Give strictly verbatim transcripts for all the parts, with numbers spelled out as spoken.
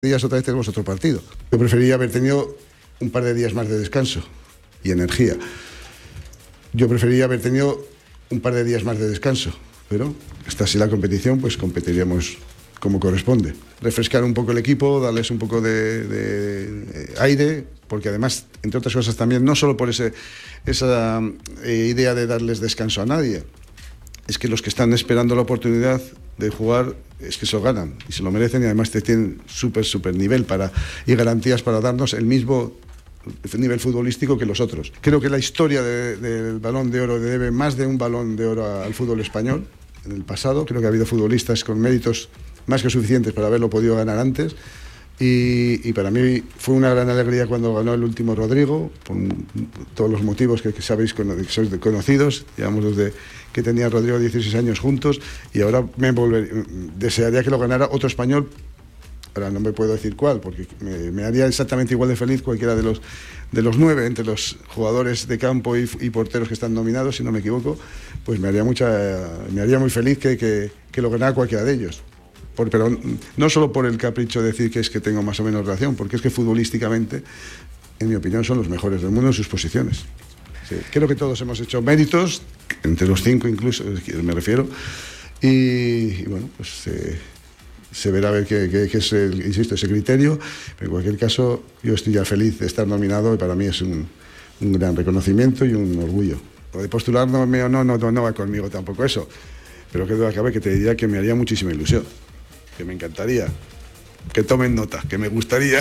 días otra vez tenemos otro partido. Yo preferiría haber tenido un par de días más de descanso y energía. Yo preferiría haber tenido un par de días más de descanso, pero está así la competición, pues competiríamos como corresponde. Refrescar un poco el equipo, darles un poco de, de aire, porque además, entre otras cosas también, no solo por ese, esa eh, idea de darles descanso a nadie, es que los que están esperando la oportunidad de jugar es que se lo ganan y se lo merecen, y además te tienen súper, súper nivel para, y garantías para darnos el mismo nivel futbolístico que los otros. Creo que la historia de, del Balón de Oro debe más de un Balón de Oro al fútbol español en el pasado. Creo que ha habido futbolistas con méritos más que suficientes para haberlo podido ganar antes, y, y para mí fue una gran alegría cuando ganó el último Rodrigo, por todos los motivos que, que sabéis, que sois conocidos. Llevamos desde que tenía Rodrigo dieciséis años juntos, y ahora me volver, desearía que lo ganara otro español. Ahora no me puedo decir cuál, porque me, me haría exactamente igual de feliz cualquiera de los, de los nueve, entre los jugadores de campo y, y porteros que están nominados, si no me equivoco, pues me haría, mucha, me haría muy feliz que, que, que lo ganara cualquiera de ellos. Por, pero no solo por el capricho de decir que es que tengo más o menos relación, porque es que futbolísticamente, en mi opinión, son los mejores del mundo en sus posiciones. Sí, creo que todos hemos hecho méritos, entre los cinco incluso, me refiero, y, y bueno, pues eh, se verá a ver qué, qué, qué es, el, insisto, ese criterio. Pero en cualquier caso, yo estoy ya feliz de estar nominado, y para mí es un, un gran reconocimiento y un orgullo. Lo de postularme o no, no, no, no va conmigo tampoco eso, pero que duda cabe que te diría que me haría muchísima ilusión, que me encantaría, que tomen nota, que me gustaría.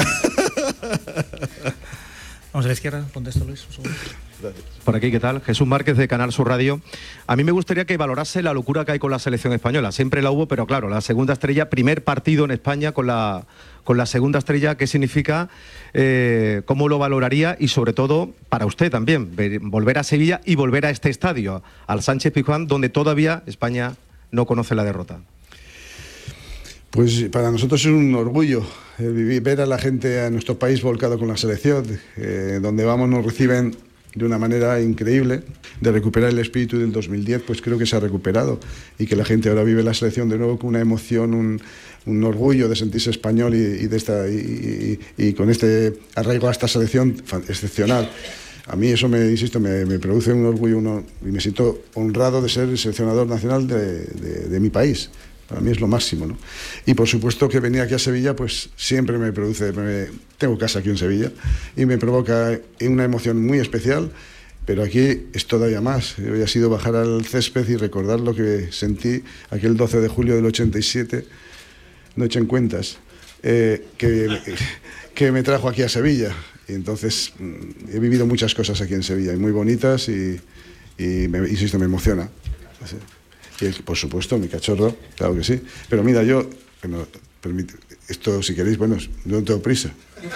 Vamos a la izquierda, contesto Luis. Gracias. Por aquí, ¿qué tal? Jesús Márquez, de Canal Sur Radio. A mí me gustaría que valorase la locura que hay con la selección española. Siempre la hubo, pero claro, la segunda estrella, primer partido en España con la, con la segunda estrella, ¿qué significa? Eh, ¿Cómo lo valoraría? Y sobre todo, para usted también, ver, volver a Sevilla y volver a este estadio, al Sánchez Pizjuán, donde todavía España no conoce la derrota. Pues para nosotros es un orgullo eh, vivir, ver a la gente, a nuestro país volcado con la selección, eh, donde vamos nos reciben de una manera increíble. De recuperar el espíritu del dos mil diez, pues creo que se ha recuperado, y que la gente ahora vive la selección de nuevo con una emoción, un, un orgullo de sentirse español, y, y, de esta, y, y, y con este arraigo a esta selección excepcional. A mí eso, me insisto, me, me produce un orgullo, uno, y me siento honrado de ser el seleccionador nacional de, de, de mi país. Para mí es lo máximo, ¿no? Y por supuesto que venir aquí a Sevilla, pues siempre me produce, me, tengo casa aquí en Sevilla, y me provoca una emoción muy especial, pero aquí es todavía más. Hoy ha sido bajar al césped y recordar lo que sentí aquel doce de julio del ochenta y siete, noche en Cuentas, eh, que, que me trajo aquí a Sevilla. Y entonces he vivido muchas cosas aquí en Sevilla, y muy bonitas, y, y me, insisto, me emociona. Así. Y por supuesto, mi cachorro, claro que sí. Pero mira, yo, bueno, permite, esto si queréis, bueno, no tengo prisa.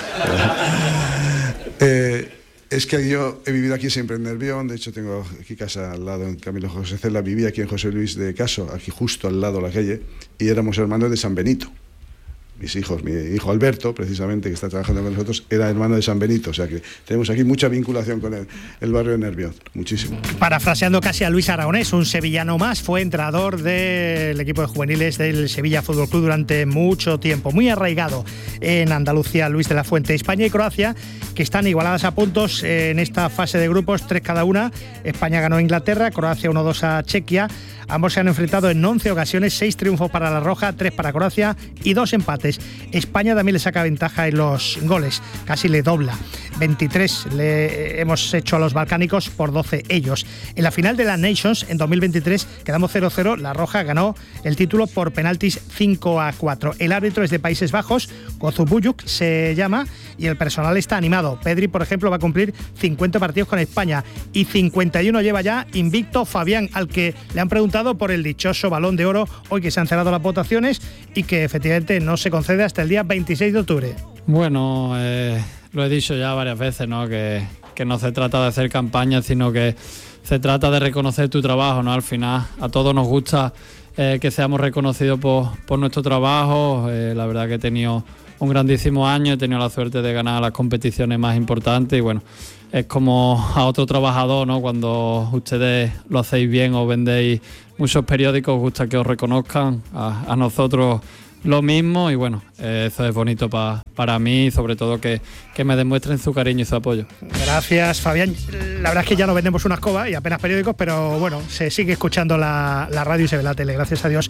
eh, es que yo he vivido aquí siempre en Nervión. De hecho, tengo aquí casa al lado, en Camilo José Cela. Viví aquí en José Luis de Caso, aquí justo al lado de la calle, y éramos hermanos de San Benito. Mis hijos, mi hijo Alberto, precisamente, que está trabajando con nosotros, era hermano de San Benito. O sea que tenemos aquí mucha vinculación con el, el barrio de Nervión, muchísimo. Parafraseando casi a Luis Aragonés, un sevillano más, fue entrenador del equipo de juveniles del Sevilla Fútbol Club durante mucho tiempo, muy arraigado en Andalucía. Luis de la Fuente. España y Croacia, que están igualadas a puntos en esta fase de grupos, tres cada una. España ganó a Inglaterra, Croacia uno dos a Chequia. Ambos se han enfrentado en once ocasiones, seis triunfos para la Roja, tres para Croacia y dos empates. España también le saca ventaja en los goles, casi le dobla. veintitrés le hemos hecho a los balcánicos por doce ellos. En la final de la Nations en dos mil veintitrés quedamos cero cero, la Roja ganó el título por penaltis cinco a cuatro. El árbitro es de Países Bajos, Gozubuyuk se llama, y el personal está animado. Pedri, por ejemplo, va a cumplir cincuenta partidos con España, y cincuenta y uno lleva ya invicto Fabián, al que le han preguntado por el dichoso Balón de Oro hoy que se han cerrado las votaciones, y que efectivamente no se concede hasta el día veintiséis de octubre. Bueno, eh, lo he dicho ya varias veces, ¿no? Que, que no se trata de hacer campaña, sino que se trata de reconocer tu trabajo, ¿no? Al final a todos nos gusta eh, que seamos reconocidos por, por nuestro trabajo. Eh, la verdad que he tenido un grandísimo año, he tenido la suerte de ganar las competiciones más importantes, y bueno, es como a otro trabajador, ¿no? Cuando ustedes lo hacéis bien o vendéis muchos periódicos, os gusta que os reconozcan. A, a nosotros lo mismo y bueno, eh, eso es bonito pa, para mí y sobre todo que, que me demuestren su cariño y su apoyo. Gracias, Fabián. La verdad es que ya no vendemos una escoba y apenas periódicos, pero bueno, se sigue escuchando la, la radio y se ve la tele, gracias a Dios.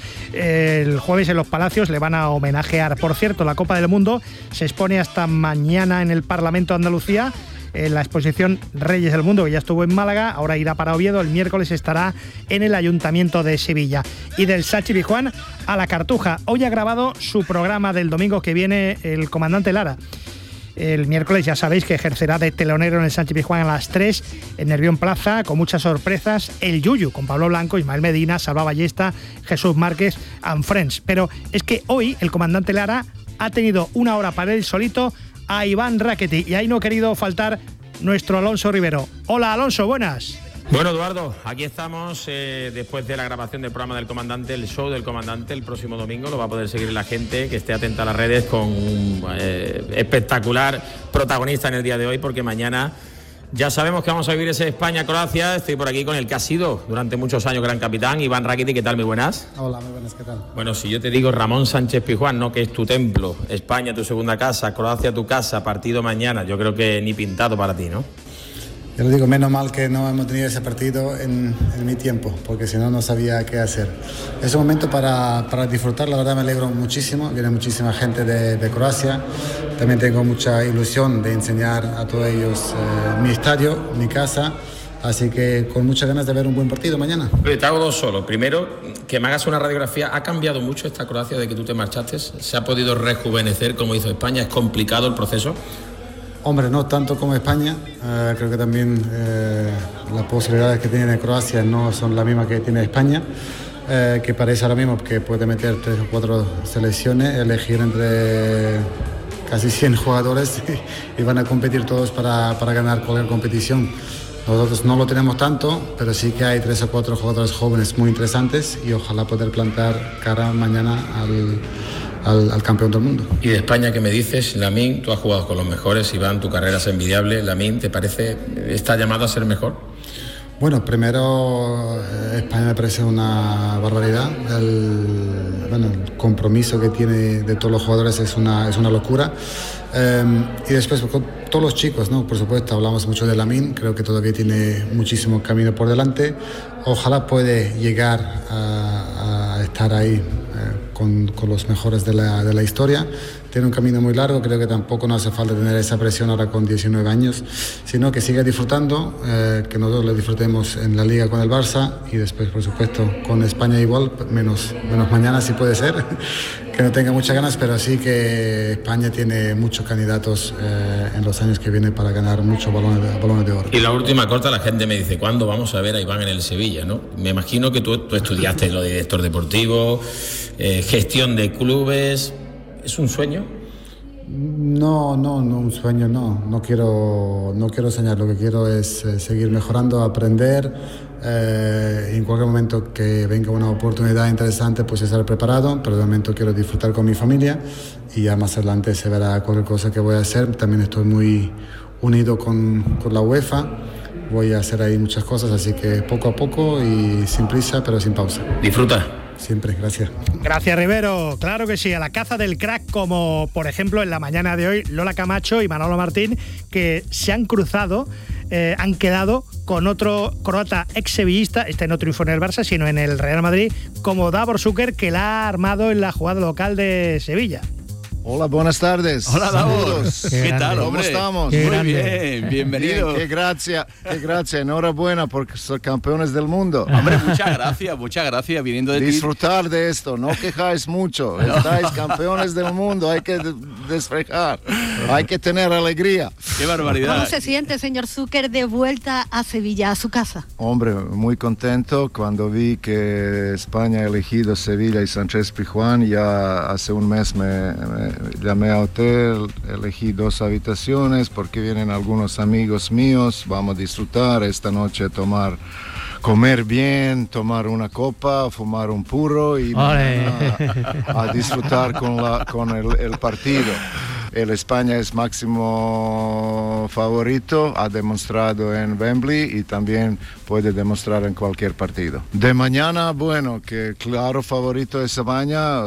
El jueves en Los Palacios le van a homenajear. Por cierto, la Copa del Mundo se expone hasta mañana en el Parlamento de Andalucía, en la exposición Reyes del Mundo, que ya estuvo en Málaga, ahora irá para Oviedo, el miércoles estará en el Ayuntamiento de Sevilla. Y del Sanchi Pizjuán a la Cartuja. Hoy ha grabado su programa del domingo que viene el comandante Lara. El miércoles ya sabéis que ejercerá de telonero en el Sanchi Pizjuán a las tres, en Nervión Plaza, con muchas sorpresas, el Yuyu, con Pablo Blanco, Ismael Medina, Salva Ballesta, Jesús Márquez and Friends. Pero es que hoy el comandante Lara ha tenido una hora para él solito a Iván Rakitic y ahí no ha querido faltar nuestro Alonso Rivero. Hola Alonso, buenas. Bueno, Eduardo, aquí estamos eh, después de la grabación del programa del comandante, el show del comandante el próximo domingo. Lo va a poder seguir la gente que esté atenta a las redes con un eh, espectacular protagonista en el día de hoy, porque mañana ya sabemos que vamos a vivir ese España-Croacia. Estoy por aquí con el que ha sido durante muchos años gran capitán, Iván Rakitic. ¿Qué tal? Muy buenas. Hola, muy buenas, ¿qué tal? Bueno, si yo te digo Ramón Sánchez Pizjuán, ¿no?, que es tu templo, España tu segunda casa, Croacia tu casa, partido mañana, yo creo que ni pintado para ti, ¿no? Yo le digo, menos mal que no hemos tenido ese partido en, en mi tiempo, porque si no, no sabía qué hacer. Es un momento para, para disfrutar, la verdad me alegro muchísimo, viene muchísima gente de, de Croacia, también tengo mucha ilusión de enseñar a todos ellos eh, mi estadio, mi casa, así que con muchas ganas de ver un buen partido mañana. Te hago dos solo. Primero, que me hagas una radiografía. ¿Ha cambiado mucho esta Croacia de que tú te marchaste? ¿Se ha podido rejuvenecer como hizo España? ¿Es complicado el proceso? Hombre, no tanto como España, uh, creo que también eh, las posibilidades que tiene Croacia no son las mismas que tiene España, eh, que parece ahora mismo que puede meter tres o cuatro selecciones, elegir entre casi cien jugadores y, y van a competir todos para, para ganar cualquier competición. Nosotros no lo tenemos tanto, pero sí que hay tres o cuatro jugadores jóvenes muy interesantes y ojalá poder plantar cara mañana al... Al, al campeón del mundo. Y de España, ¿qué me dices? Lamine, tú has jugado con los mejores, Iván, tu carrera es envidiable. Lamine, ¿te parece, está llamado a ser mejor? Bueno, primero España me parece una barbaridad. El, bueno, el compromiso que tiene de todos los jugadores es una, es una locura. Eh, y después con todos los chicos, ¿no? Por supuesto, hablamos mucho de Lamine, creo que todavía tiene muchísimo camino por delante. Ojalá puede llegar a, a estar ahí eh, con, con los mejores de la, de la historia. Tiene un camino muy largo, creo que tampoco no hace falta tener esa presión ahora con diecinueve años, sino que siga disfrutando, eh, que nosotros lo disfrutemos en la Liga con el Barça y después, por supuesto, con España igual, menos, menos mañana si puede ser, que no tenga muchas ganas, pero sí que España tiene muchos candidatos eh, en los años que vienen para ganar muchos balones de, balones de oro. Y la última corta, la gente me dice, ¿cuándo vamos a ver a Iván en el Sevilla, no? Me imagino que tú, tú estudiaste lo de director deportivo, eh, gestión de clubes. ¿Es un sueño? No, no, no, un sueño no. No quiero, no quiero soñar. Lo que quiero es eh, seguir mejorando, aprender. Eh, en cualquier momento que venga una oportunidad interesante, pues estar preparado. Pero de momento quiero disfrutar con mi familia y ya más adelante se verá cualquier cosa que voy a hacer. También estoy muy unido con, con la UEFA. Voy a hacer ahí muchas cosas, así que poco a poco y sin prisa, pero sin pausa. Disfruta. Siempre, gracias. Gracias, Rivero. Claro que sí, a la caza del crack, como por ejemplo en la mañana de hoy Lola Camacho y Manolo Martín, que se han cruzado, eh, han quedado con otro croata ex-sevillista, este no triunfó en el Barça, sino en el Real Madrid, como Davor Šuker, que la ha armado en la jugada local de Sevilla. Hola, buenas tardes. Hola, Davor. ¿Qué, ¿Qué tal, ¿Cómo hombre? estamos? Qué Muy grande. bien, bienvenido. Bien, qué gracia, qué gracia. Enhorabuena porque son campeones del mundo. Hombre, muchas gracias, muchas gracias viniendo de Disfrutar ti. de esto, no quejáis mucho. Estáis campeones del mundo, hay que desfrejar, hay que tener alegría. Qué barbaridad. ¿Cómo se siente, señor Šuker, de vuelta a Sevilla, a su casa? Hombre, muy contento cuando vi que España ha elegido Sevilla y Sánchez Pizjuán. Ya hace un mes me, me llamé a hotel, elegí dos habitaciones porque vienen algunos amigos míos. Vamos a disfrutar esta noche, tomar, comer bien, tomar una copa, fumar un puro y a, a disfrutar con, la, con el, el partido. el España es máximo favorito, ha demostrado en Wembley y también puede demostrar en cualquier partido. De mañana, bueno, que claro favorito es España,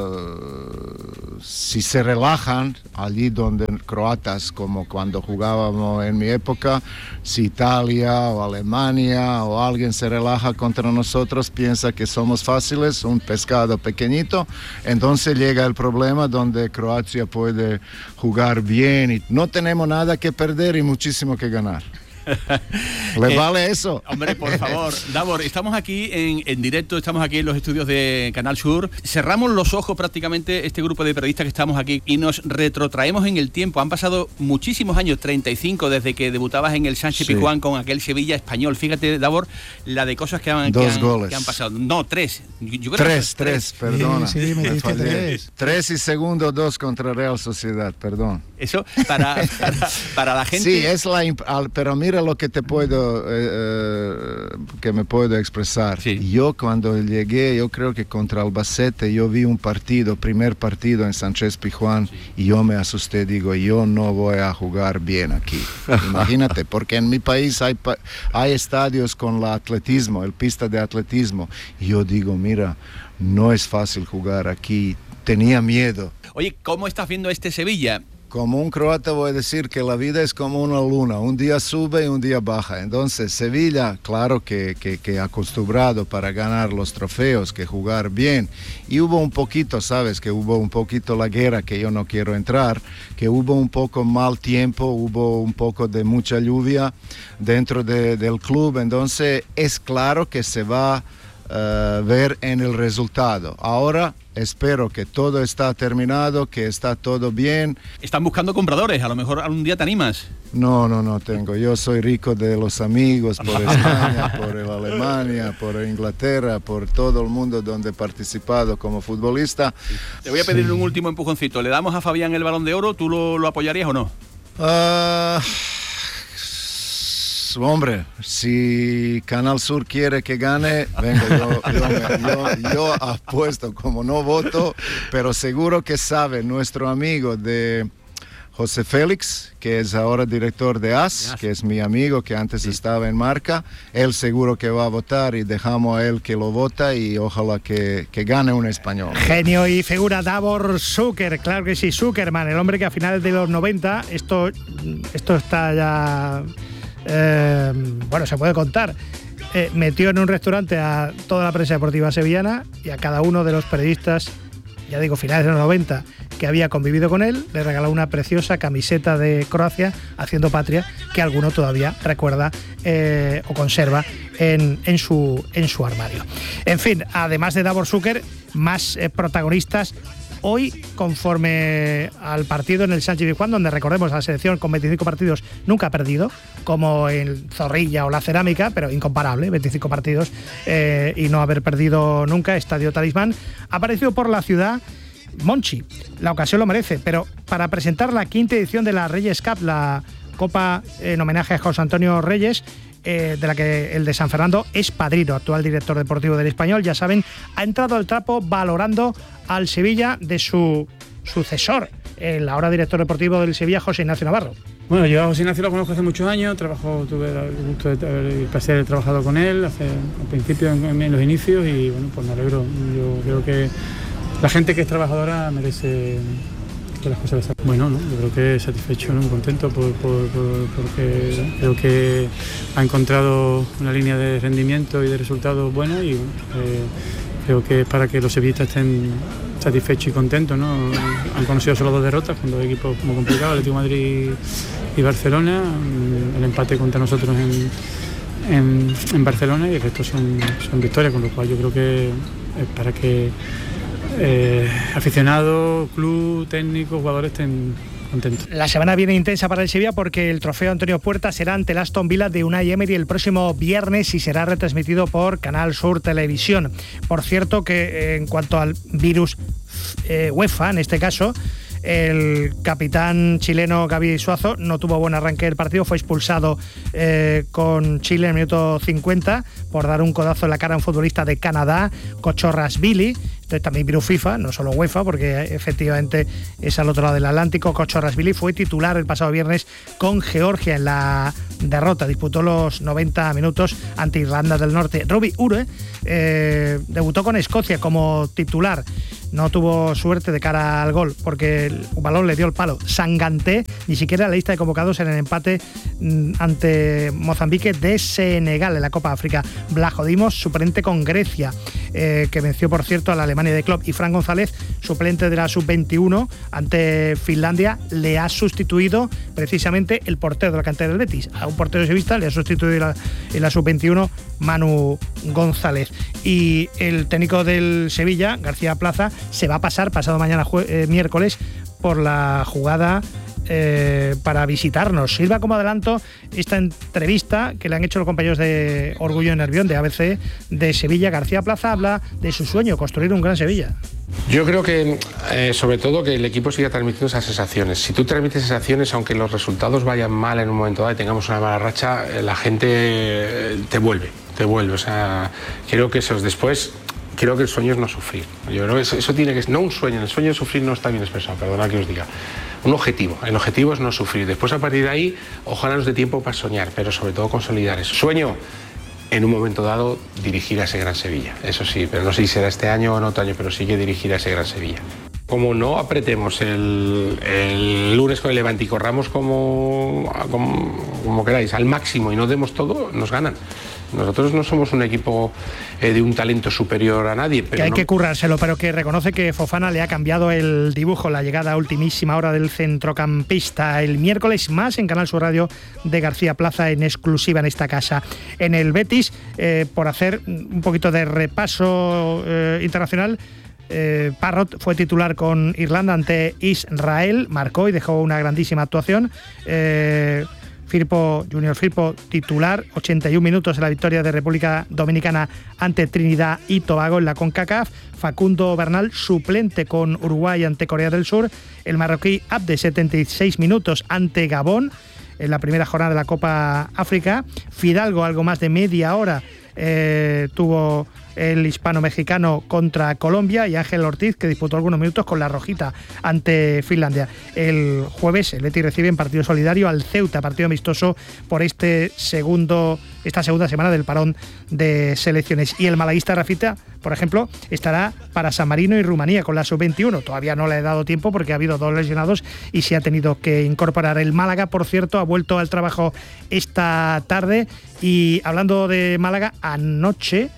uh, si se relajan allí donde croatas, como cuando jugábamos en mi época, si Italia o Alemania o alguien se relaja contra nosotros, piensa que somos fáciles, un pescado pequeñito, entonces llega el problema donde Croacia puede jugar bien y no tenemos nada que perder y muchísimo que ganar. ¿Les eh, vale eso? Hombre, por favor. Davor, estamos aquí en, en directo, estamos aquí en los estudios de Canal Sur. Cerramos los ojos prácticamente este grupo de periodistas que estamos aquí y nos retrotraemos en el tiempo. Han pasado muchísimos años, treinta y cinco, desde que debutabas en el Sánchez Pizjuán sí. con aquel Sevilla español. Fíjate, Davor, la de cosas que han, Dos que han, goles. Que han pasado. No, tres. Yo creo tres, que tres, tres, perdona. Sí, sí, me me tres. tres y segundo dos contra Real Sociedad, perdón. Eso para, para, para la gente... Sí, es la imp- pero mira lo que te puedo Eh, que me puedo expresar. Sí. Yo cuando llegué, yo creo que contra Albacete, yo vi un partido, primer partido en Sánchez Pizjuán, sí. y yo me asusté, digo, yo no voy a jugar bien aquí. Imagínate, porque en mi país hay, hay estadios con el atletismo, el pista de atletismo, y yo digo, mira, no es fácil jugar aquí, tenía miedo. Oye, ¿cómo estás viendo este Sevilla? Como un croata voy a decir que la vida es como una luna, un día sube y un día baja. Entonces Sevilla, claro que, que, que acostumbrado para ganar los trofeos, que jugar bien. Y hubo un poquito, sabes, que hubo un poquito la guerra, que yo no quiero entrar, que hubo un poco mal tiempo, hubo un poco de mucha lluvia dentro de, del club. Entonces es claro que se va a uh, ver en el resultado. Ahora... espero que todo está terminado, que está todo bien. Están buscando compradores, a lo mejor algún día te animas. No, no, no tengo. Yo soy rico de los amigos, por España, por el Alemania, por Inglaterra, por todo el mundo donde he participado como futbolista. Te voy a pedir sí. un último empujoncito. ¿Le damos a Fabián el Balón de Oro? ¿Tú lo, lo apoyarías o no? Uh, hombre, si Canal Sur quiere que gane, venga, yo, yo, yo, yo apuesto, como no voto, pero seguro que sabe nuestro amigo de José Félix, que es ahora director de A S, que es mi amigo, que antes sí. estaba en Marca, él seguro que va a votar y dejamos a él que lo vota y ojalá que, que gane un español. Genio y figura Davor Šuker, claro que sí, Zuckerman, el hombre que a finales de los noventa, esto, esto está ya... Eh, bueno, se puede contar, eh, metió en un restaurante a toda la prensa deportiva sevillana y a cada uno de los periodistas, ya digo, finales de los noventa, que había convivido con él, le regaló una preciosa camiseta de Croacia, haciendo patria, que alguno todavía recuerda eh, o conserva en, en, su, en su armario. En fin, además de Davor Šuker, más eh, protagonistas hoy, conforme al partido en el Sánchez Pizjuán, donde recordemos la selección con veinticinco partidos nunca ha perdido, como en Zorrilla o la Cerámica, pero incomparable, veinticinco partidos eh, y no haber perdido nunca, Estadio Talismán, ha aparecido por la ciudad Monchi. La ocasión lo merece, pero para presentar la quinta edición de la Reyes Cup, la Copa en homenaje a José Antonio Reyes, Eh, de la que el de San Fernando es padrino, actual director deportivo del Español, ya saben, ha entrado al trapo valorando al Sevilla de su sucesor, el ahora director deportivo del Sevilla, José Ignacio Navarro. Bueno, yo a José Ignacio lo conozco hace muchos años, trabajo, tuve el gusto de el placer de haber trabajado con él hace, al principio, en, en los inicios, y bueno, pues me alegro. Yo creo que la gente que es trabajadora merece que las cosas las hagan. Bueno, ¿no? Yo creo que satisfecho, ¿no? Muy contento por, por, por, porque creo que ha encontrado una línea de rendimiento y de resultados buena, y eh, creo que es para que los sevillistas estén satisfechos y contentos, ¿no? Han conocido solo dos derrotas cuando hay equipos como complicados, Atlético de Madrid y Barcelona, el empate contra nosotros en, en, en Barcelona, y el resto son, son victorias, con lo cual yo creo que es para que Eh, aficionados, club, técnicos, jugadores estén contentos. La semana viene intensa para el Sevilla porque el trofeo Antonio Puerta será ante el Aston Villa de Unai Emery el próximo viernes y será retransmitido por Canal Sur Televisión. Por cierto que eh, en cuanto al virus eh, UEFA, en este caso, el capitán chileno Gaby Suazo no tuvo buen arranque del partido, fue expulsado eh, con Chile en el minuto cincuenta por dar un codazo en la cara a un futbolista de Canadá, Cochorras Billy. Entonces también vino FIFA, no solo UEFA, porque efectivamente es al otro lado del Atlántico. Kochorashvili fue titular el pasado viernes con Georgia en la derrota. Disputó los noventa minutos ante Irlanda del Norte. Robbie Ure eh, debutó con Escocia como titular. No tuvo suerte de cara al gol porque el balón le dio el palo. Sanganté ni siquiera en la lista de convocados en el empate ante Mozambique de Senegal en la Copa África. Blajo Dimos, suplente con Grecia, eh, que venció por cierto a la Alemania de Klopp, y Fran González, suplente de la sub veintiuno ante Finlandia, le ha sustituido precisamente el portero de la cantera del Betis. A un portero sevillista le ha sustituido la, en la sub veintiuno Manu González. Y el técnico del Sevilla, García Plaza, se va a pasar pasado mañana jue- eh, miércoles por la jugada eh, para visitarnos. Sirva como adelanto esta entrevista que le han hecho los compañeros de Orgullo y Nervión de A B C de Sevilla. García Plaza habla de su sueño, construir un gran Sevilla. Yo creo que, eh, sobre todo, que el equipo siga transmitiendo esas sensaciones. Si tú transmites sensaciones, aunque los resultados vayan mal en un momento dado y tengamos una mala racha, eh, la gente eh, te vuelve, te vuelve. O sea, creo que eso es después. Creo que el sueño es no sufrir. Yo creo que eso, eso tiene que ser, no un sueño, el sueño de sufrir no está bien expresado, perdona que os diga. Un objetivo, el objetivo es no sufrir. Después, a partir de ahí, ojalá nos dé tiempo para soñar, pero sobre todo consolidar eso. Sueño, en un momento dado, dirigir a ese gran Sevilla, eso sí, pero no sé si será este año o en otro año, pero sí que dirigir a ese gran Sevilla. Como no apretemos el, el lunes con el Levante y corramos como, como, como queráis, al máximo y no demos todo, nos ganan. Nosotros no somos un equipo eh, de un talento superior a nadie. Pero que hay no... que currárselo, pero que reconoce que Fofana le ha cambiado el dibujo, la llegada a ultimísima hora del centrocampista. El miércoles más en Canal Sur Radio de García Plaza en exclusiva en esta casa. En el Betis, eh, por hacer un poquito de repaso eh, internacional, Eh, Parrott fue titular con Irlanda ante Israel, marcó y dejó una grandísima actuación. Eh, Firpo, Junior Firpo, titular, ochenta y un minutos en la victoria de República Dominicana ante Trinidad y Tobago en la CONCACAF. Facundo Bernal, suplente con Uruguay ante Corea del Sur. El marroquí Abde, setenta y seis minutos ante Gabón en la primera jornada de la Copa África. Fidalgo, algo más de media hora, eh, tuvo el hispano-mexicano contra Colombia, y Ángel Ortiz, que disputó algunos minutos con la rojita ante Finlandia. El jueves el Betis recibe en partido solidario al Ceuta, partido amistoso por este segundo, esta segunda semana del parón de selecciones. Y el malaguista Rafita, por ejemplo, estará para San Marino y Rumanía con la sub veintiuno. Todavía no le he dado tiempo porque ha habido dos lesionados y se ha tenido que incorporar. El Málaga, por cierto, ha vuelto al trabajo esta tarde. Y hablando de Málaga, anoche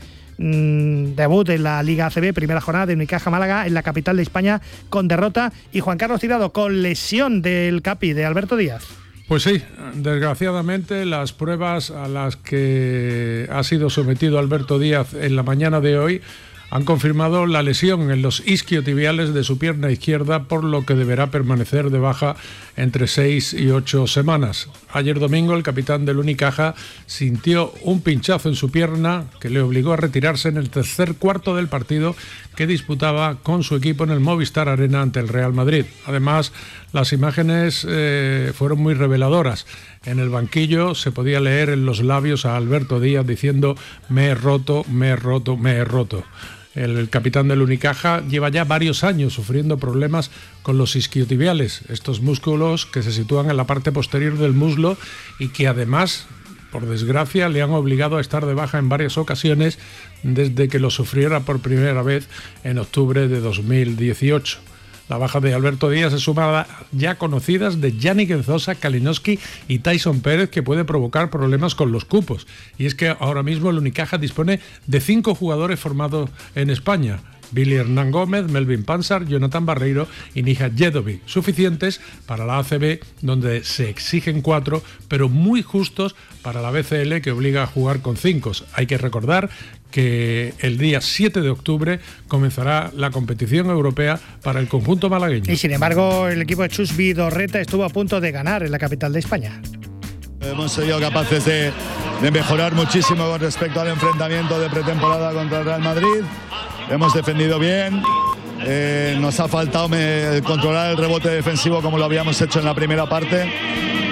debut en la Liga A C B, primera jornada de Unicaja Málaga en la capital de España con derrota, y Juan Carlos Tirado con lesión del Capi, de Alberto Díaz. Pues sí, desgraciadamente las pruebas a las que ha sido sometido Alberto Díaz en la mañana de hoy han confirmado la lesión en los isquiotibiales de su pierna izquierda, por lo que deberá permanecer de baja entre seis y ocho semanas. Ayer domingo el capitán del Unicaja sintió un pinchazo en su pierna que le obligó a retirarse en el tercer cuarto del partido que disputaba con su equipo en el Movistar Arena ante el Real Madrid. Además, las imágenes eh, fueron muy reveladoras. En el banquillo se podía leer en los labios a Alberto Díaz diciendo: me he roto, me he roto, me he roto. El, el capitán del Unicaja lleva ya varios años sufriendo problemas con los isquiotibiales, estos músculos que se sitúan en la parte posterior del muslo y que además, por desgracia, le han obligado a estar de baja en varias ocasiones desde que lo sufriera por primera vez en octubre de dos mil dieciocho. La baja de Alberto Díaz es sumada ya conocidas de Yannick Enzosa, Kalinowski y Tyson Pérez, que puede provocar problemas con los cupos. Y es que ahora mismo el Unicaja dispone de cinco jugadores formados en España: Billy Hernán Gómez, Melvin Pansar, Jonathan Barreiro y Nija Jedovic, suficientes para la A C B, donde se exigen cuatro, pero muy justos para la B C L, que obliga a jugar con cinco. Hay que recordar que el día siete de octubre comenzará la competición europea para el conjunto malagueño. Y sin embargo, el equipo de Chus Vidorreta estuvo a punto de ganar en la capital de España. Hemos sido capaces de, de mejorar muchísimo con respecto al enfrentamiento de pretemporada contra el Real Madrid. Hemos defendido bien. Eh, nos ha faltado me, controlar el rebote defensivo como lo habíamos hecho en la primera parte.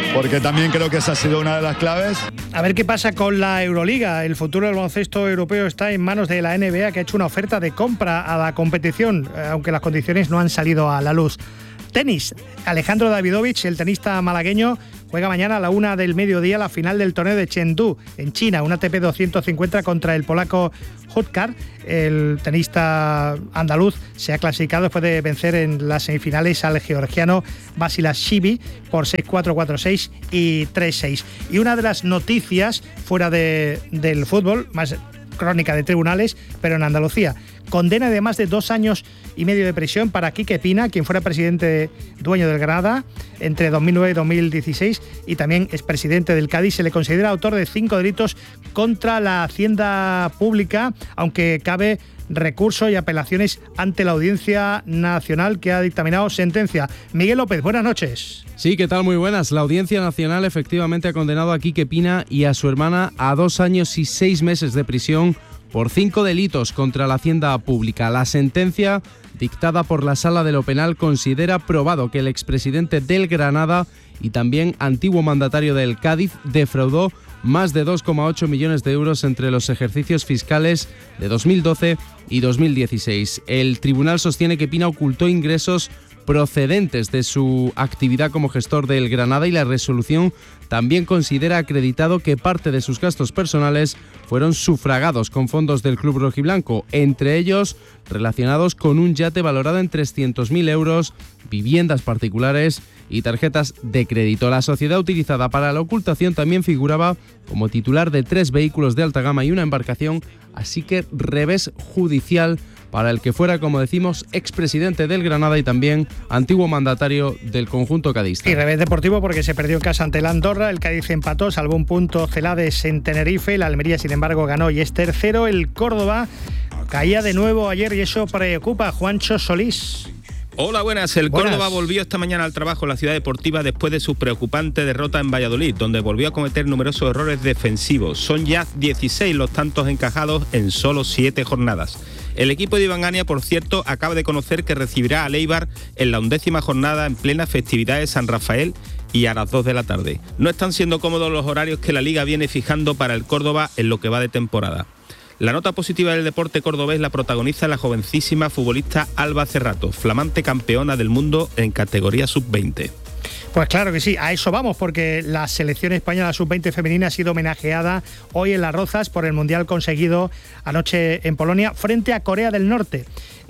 porque también creo que esa ha sido una de las claves. A ver qué pasa con la Euroliga. El futuro del baloncesto europeo está en manos de la N B A, que ha hecho una oferta de compra a la competición, aunque las condiciones no han salido a la luz. Tenis. Alejandro Davidovich, el tenista malagueño, juega mañana a la una del mediodía la final del torneo de Chengdu, en China, un A T P doscientos cincuenta contra el polaco Hudkar. El tenista andaluz se ha clasificado después de vencer en las semifinales al georgiano Basilashvili por seis cuatro, cuatro seis y tres seis. Y una de las noticias fuera de, del fútbol, más crónica de tribunales, pero en Andalucía. Condena de más de dos años y medio de prisión para Quique Pina, quien fuera presidente dueño del Granada entre dos mil nueve y dos mil dieciséis y también expresidente del Cádiz. Se le considera autor de cinco delitos contra la hacienda pública, aunque cabe recurso y apelaciones ante la Audiencia Nacional, que ha dictaminado sentencia. Miguel López, buenas noches. Sí, ¿qué tal? Muy buenas. La Audiencia Nacional efectivamente ha condenado a Quique Pina y a su hermana a dos años y seis meses de prisión por cinco delitos contra la hacienda pública. La sentencia, dictada por la Sala de lo Penal, considera probado que el expresidente del Granada y también antiguo mandatario del Cádiz defraudó más de dos coma ocho millones de euros entre los ejercicios fiscales de dos mil doce y dos mil dieciséis. El tribunal sostiene que Pina ocultó ingresos procedentes de su actividad como gestor del Granada y la resolución también considera acreditado que parte de sus gastos personales fueron sufragados con fondos del club rojiblanco, entre ellos relacionados con un yate valorado en trescientos mil euros, viviendas particulares y tarjetas de crédito. La sociedad utilizada para la ocultación también figuraba como titular de tres vehículos de alta gama y una embarcación, así que revés judicial para el que fuera, como decimos, expresidente del Granada y también antiguo mandatario del conjunto cadista. Y revés deportivo porque se perdió en casa ante el Andorra, el Cádiz empató, salvó un punto Celades en Tenerife, el Almería sin embargo ganó y es tercero, el Córdoba caía de nuevo ayer y eso preocupa a Juancho Solís. Hola, buenas. El buenas. Córdoba volvió esta mañana al trabajo en la ciudad deportiva después de su preocupante derrota en Valladolid, donde volvió a cometer numerosos errores defensivos. Son ya dieciséis los tantos encajados en solo siete jornadas. El equipo de Iván Ania, por cierto, acaba de conocer que recibirá al Eibar en la undécima jornada en plena festividad de San Rafael y a las dos de la tarde. No están siendo cómodos los horarios que la Liga viene fijando para el Córdoba en lo que va de temporada. La nota positiva del deporte cordobés la protagoniza la jovencísima futbolista Alba Cerrato, flamante campeona del mundo en categoría sub veinte. Pues claro que sí, a eso vamos, porque la selección española sub veinte femenina ha sido homenajeada hoy en Las Rozas por el mundial conseguido anoche en Polonia frente a Corea del Norte.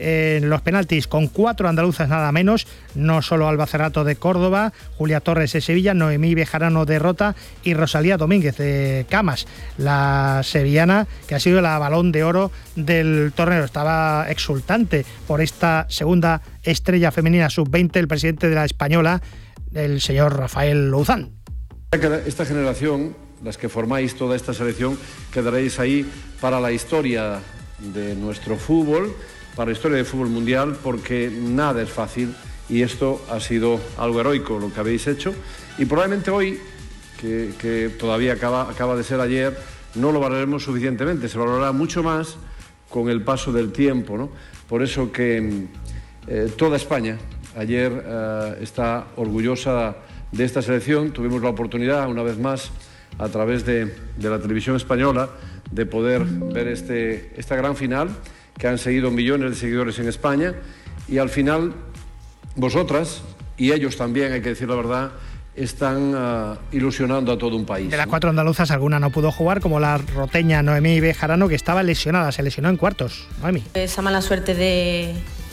En los penaltis, con cuatro andaluzas nada menos, no solo Alba Cerrato de Córdoba, Julia Torres de Sevilla, Noemí Bejarano de Rota y Rosalía Domínguez de Camas, la sevillana que ha sido la balón de oro del torneo. Estaba exultante por esta segunda estrella femenina sub veinte el presidente de la española, el señor Rafael Louzán. Esta generación, las que formáis toda esta selección, quedaréis ahí para la historia de nuestro fútbol, para la historia del fútbol mundial, porque nada es fácil y esto ha sido algo heroico lo que habéis hecho y probablemente hoy, que, que todavía acaba, acaba de ser ayer, no lo valoraremos suficientemente, se valorará mucho más con el paso del tiempo, ¿no? Por eso que eh, toda España ayer eh, está orgullosa de esta selección. Tuvimos la oportunidad, una vez más, a través de, de la televisión española, de poder ver este, esta gran final, que han seguido millones de seguidores en España, y al final, vosotras, y ellos también, hay que decir la verdad, están uh, ilusionando a todo un país. De las cuatro andaluzas, alguna no pudo jugar, como la roteña Noemí Bejarano, que estaba lesionada, se lesionó en cuartos. Noemí. Esa mala suerte de...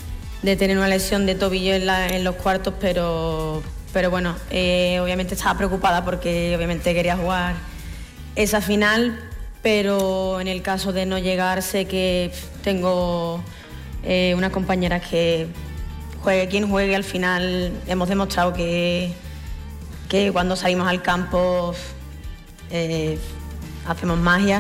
de tener una lesión de tobillo en, la, en los cuartos, pero, pero bueno, eh, obviamente estaba preocupada porque obviamente quería jugar esa final, pero en el caso de no llegar sé que tengo eh, unas compañeras que juegue quien juegue, al final hemos demostrado que, que cuando salimos al campo eh, hacemos magia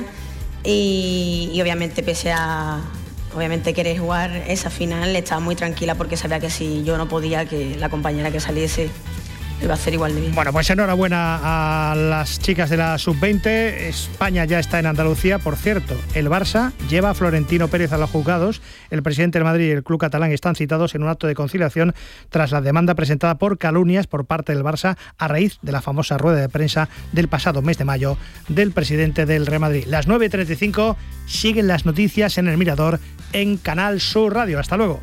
y, y obviamente pese a Obviamente querer jugar esa final, estaba muy tranquila porque sabía que si yo no podía, que la compañera que saliese lo va a hacer igual de bien. Bueno, pues enhorabuena a las chicas de la sub veinte. España ya está en Andalucía. Por cierto, el Barça lleva a Florentino Pérez a los juzgados. El presidente del Madrid y el club catalán están citados en un acto de conciliación tras la demanda presentada por calumnias por parte del Barça a raíz de la famosa rueda de prensa del pasado mes de mayo del presidente del Real Madrid. Las nueve y treinta y cinco, siguen las noticias en El Mirador en Canal Sur Radio. Hasta luego.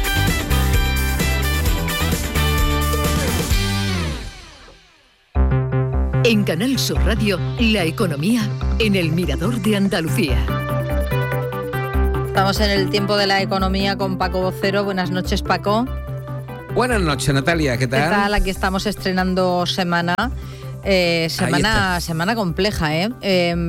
En Canal Sur Radio, la economía en El Mirador de Andalucía. Estamos en el tiempo de la economía con Paco Vocero. Buenas noches, Paco. Buenas noches, Natalia. ¿Qué tal? ¿Qué tal? Aquí estamos estrenando semana. Eh, semana, semana compleja, ¿eh? eh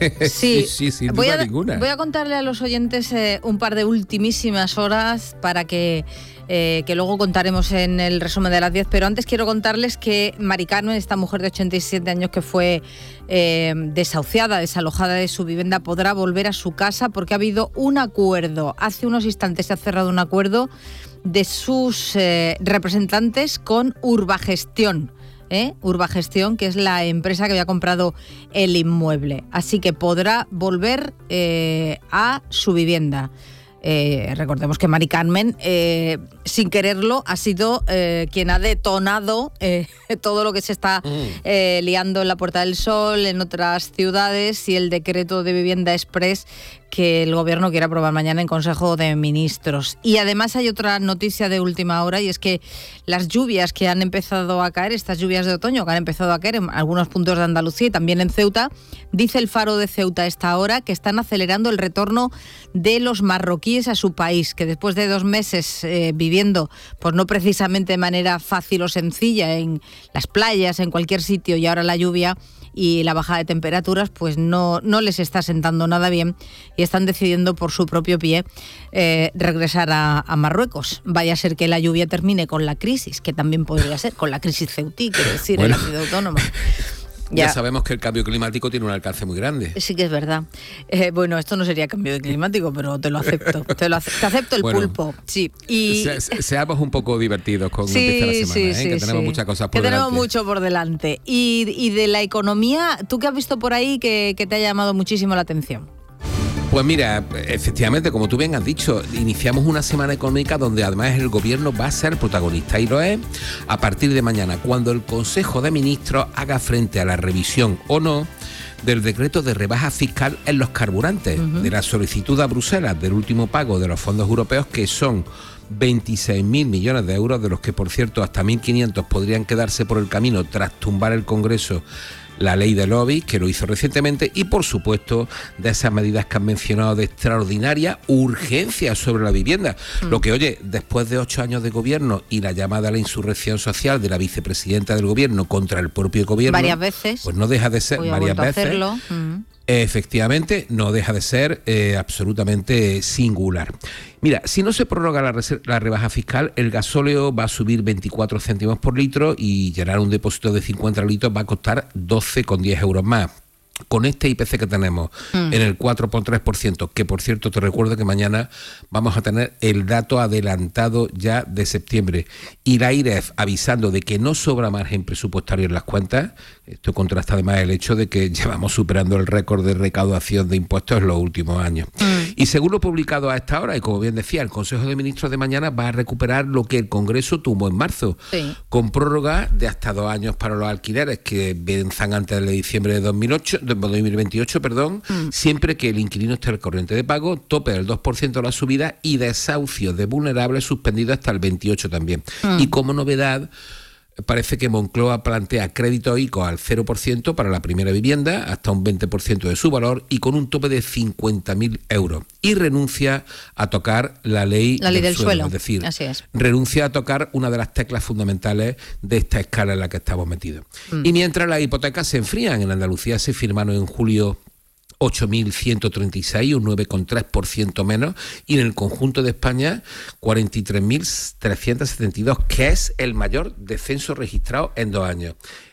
sí, sí, sí, sin voy, duda a, ninguna. voy a contarle a los oyentes eh, un par de ultimísimas horas para que Eh, que luego contaremos en el resumen de las diez, pero antes quiero contarles que Mari Carmen, esta mujer de ochenta y siete años que fue eh, desahuciada, desalojada de su vivienda, podrá volver a su casa porque ha habido un acuerdo. Hace unos instantes se ha cerrado un acuerdo de sus eh, representantes con Urbagestión. ¿Eh? Urbagestión, que es la empresa que había comprado el inmueble. Así que podrá volver eh, a su vivienda. Eh, recordemos que Mari Carmen, eh, sin quererlo, ha sido eh, quien ha detonado eh, todo lo que se está eh, liando en la Puerta del Sol, en otras ciudades, y el decreto de vivienda express que el gobierno quiere aprobar mañana en Consejo de Ministros. Y además hay otra noticia de última hora, y es que las lluvias que han empezado a caer, estas lluvias de otoño que han empezado a caer en algunos puntos de Andalucía y también en Ceuta, dice el Faro de Ceuta a esta hora que están acelerando el retorno de los marroquíes a su país, que después de dos meses eh, viviendo, pues no precisamente de manera fácil o sencilla en las playas, en cualquier sitio, y ahora la lluvia y la bajada de temperaturas pues no, no les está sentando nada bien y están decidiendo por su propio pie eh, regresar a, a Marruecos. Vaya a ser que la lluvia termine con la crisis, que también podría ser, con la crisis ceutí, quiero decir, bueno, en la ciudad autónoma. Ya. ya sabemos que el cambio climático tiene un alcance muy grande. Sí que es verdad. Eh, bueno, esto no sería cambio climático, pero te lo acepto. Te, lo acepto, te acepto el bueno, pulpo. Sí. Y se, se, seamos un poco divertidos con sí, empieza la semana, sí, ¿eh? sí, que tenemos sí. muchas cosas por que delante. Tenemos mucho por delante. Y, y de la economía, ¿tú qué has visto por ahí que, que te ha llamado muchísimo la atención? Pues mira, efectivamente, como tú bien has dicho, iniciamos una semana económica donde además el gobierno va a ser protagonista, y lo es a partir de mañana, cuando el Consejo de Ministros haga frente a la revisión o no del decreto de rebaja fiscal en los carburantes, uh-huh. de la solicitud a Bruselas del último pago de los fondos europeos, que son veintiséis mil millones de euros, de los que, por cierto, hasta mil quinientos podrían quedarse por el camino tras tumbar el Congreso la ley de lobby, que lo hizo recientemente, y por supuesto de esas medidas que han mencionado de extraordinaria urgencia sobre la vivienda. Mm. Lo que, oye, después de ocho años de gobierno y la llamada a la insurrección social de la vicepresidenta del gobierno contra el propio gobierno, varias veces, pues no deja de ser, Hoy varias veces, hacerlo. Mm. Efectivamente, no deja de ser eh, absolutamente singular. Mira, si no se prorroga la, la rebaja fiscal, el gasóleo va a subir veinticuatro céntimos por litro y llenar un depósito de cincuenta litros va a costar doce con diez euros más. Con este I P C que tenemos mm. en el cuatro coma tres por ciento, que por cierto te recuerdo que mañana vamos a tener el dato adelantado ya de septiembre, y la I R E F avisando de que no sobra margen presupuestario en las cuentas. Esto contrasta además el hecho de que llevamos superando el récord de recaudación de impuestos en los últimos años. Mm. Y según lo publicado a esta hora, y como bien decía, el Consejo de Ministros de mañana va a recuperar lo que el Congreso tumbó en marzo, sí. con prórroga de hasta dos años para los alquileres que venzan antes de diciembre de dos mil ocho, de dos mil veintiocho, perdón, mm. siempre que el inquilino esté al corriente de pago, tope del dos por ciento de la subida y desahucios de vulnerables suspendido hasta el veintiocho también. Mm. Y como novedad, parece que Moncloa plantea crédito I C O al cero por ciento para la primera vivienda, hasta un veinte por ciento de su valor y con un tope de cincuenta mil euros. Y renuncia a tocar la ley, la ley del, del suelo. suelo. Es decir, Así es. renuncia a tocar una de las teclas fundamentales de esta escala en la que estamos metidos. Mm. Y mientras las hipotecas se enfrían, en Andalucía se firmaron en julio ocho mil ciento treinta y seis, un nueve coma tres por ciento menos, y en el conjunto de España cuarenta y tres mil trescientos setenta y dos, que es el mayor descenso registrado en dos años.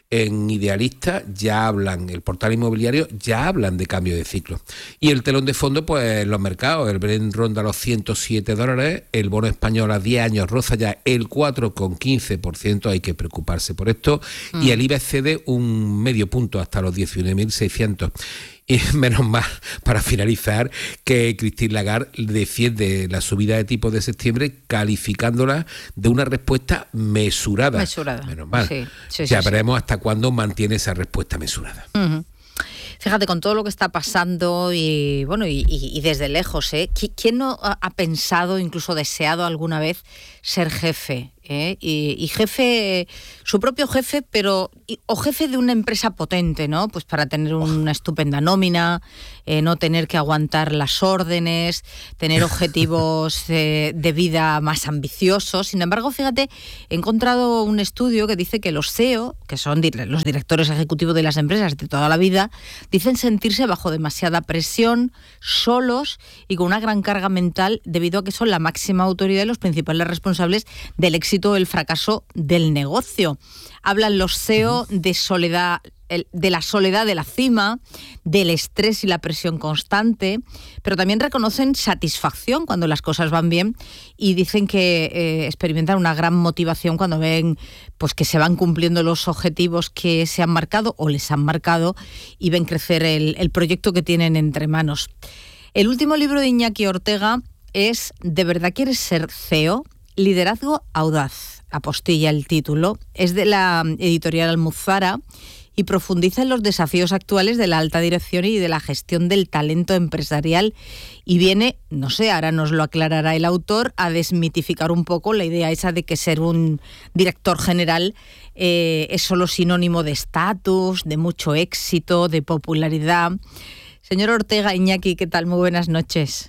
En Idealista ya hablan, el portal inmobiliario ya hablan de cambio de ciclo. Y el telón de fondo, pues los mercados, el Brent ronda los ciento siete dólares, el bono español a diez años roza ya el cuatro coma quince por ciento, hay que preocuparse por esto, mm. y el IBEX cede un medio punto hasta los diecinueve mil seiscientos. Y menos mal, para finalizar, que Christine Lagarde defiende la subida de tipos de septiembre calificándola de una respuesta mesurada. Mesurada. Menos mal. Sí, sí, ya sí, veremos sí. hasta cuándo mantiene esa respuesta mesurada. Uh-huh. Fíjate, con todo lo que está pasando y bueno y, y, y desde lejos, ¿eh? ¿Quién no ha pensado, incluso deseado alguna vez ser jefe? ¿Eh? Y, y jefe, su propio jefe, pero y, o jefe de una empresa potente, ¿no? Pues para tener una estupenda nómina, eh, no tener que aguantar las órdenes, tener objetivos eh, de vida más ambiciosos. Sin embargo, fíjate, he encontrado un estudio que dice que los C E O, que son los directores ejecutivos de las empresas de toda la vida, dicen sentirse bajo demasiada presión, solos y con una gran carga mental debido a que son la máxima autoridad y los principales responsables del éxito o el fracaso del negocio. Hablan los C E O de soledad, de la soledad de la cima, del estrés y la presión constante, pero también reconocen satisfacción cuando las cosas van bien y dicen que eh, experimentan una gran motivación cuando ven pues que se van cumpliendo los objetivos que se han marcado o les han marcado y ven crecer el, el proyecto que tienen entre manos. El último libro de Iñaki Ortega es ¿De verdad quieres ser C E O? Liderazgo audaz, apostilla el título. Es de la editorial Almuzara y profundiza en los desafíos actuales de la alta dirección y de la gestión del talento empresarial y viene, no sé, ahora nos lo aclarará el autor, a desmitificar un poco la idea esa de que ser un director general eh, es solo sinónimo de estatus, de mucho éxito, de popularidad. Señor Ortega, Iñaki, ¿qué tal? Muy buenas noches.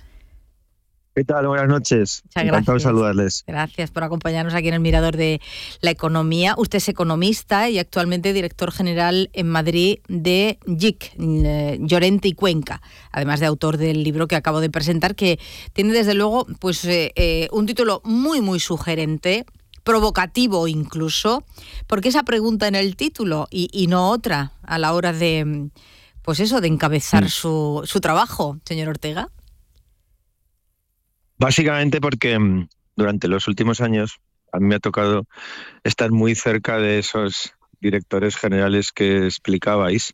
¿Qué tal? Buenas noches. Muchas Encantado de gracias. saludarles. Gracias por acompañarnos aquí en el Mirador de la Economía. Usted es economista y actualmente director general en Madrid de J I C, Llorente y Cuenca, además de autor del libro que acabo de presentar, que tiene desde luego pues eh, eh, un título muy muy sugerente, provocativo incluso, porque esa pregunta en el título y, y no otra a la hora de, pues eso, de encabezar mm. su, su trabajo, señor Ortega. Básicamente porque durante los últimos años a mí me ha tocado estar muy cerca de esos directores generales que explicabais,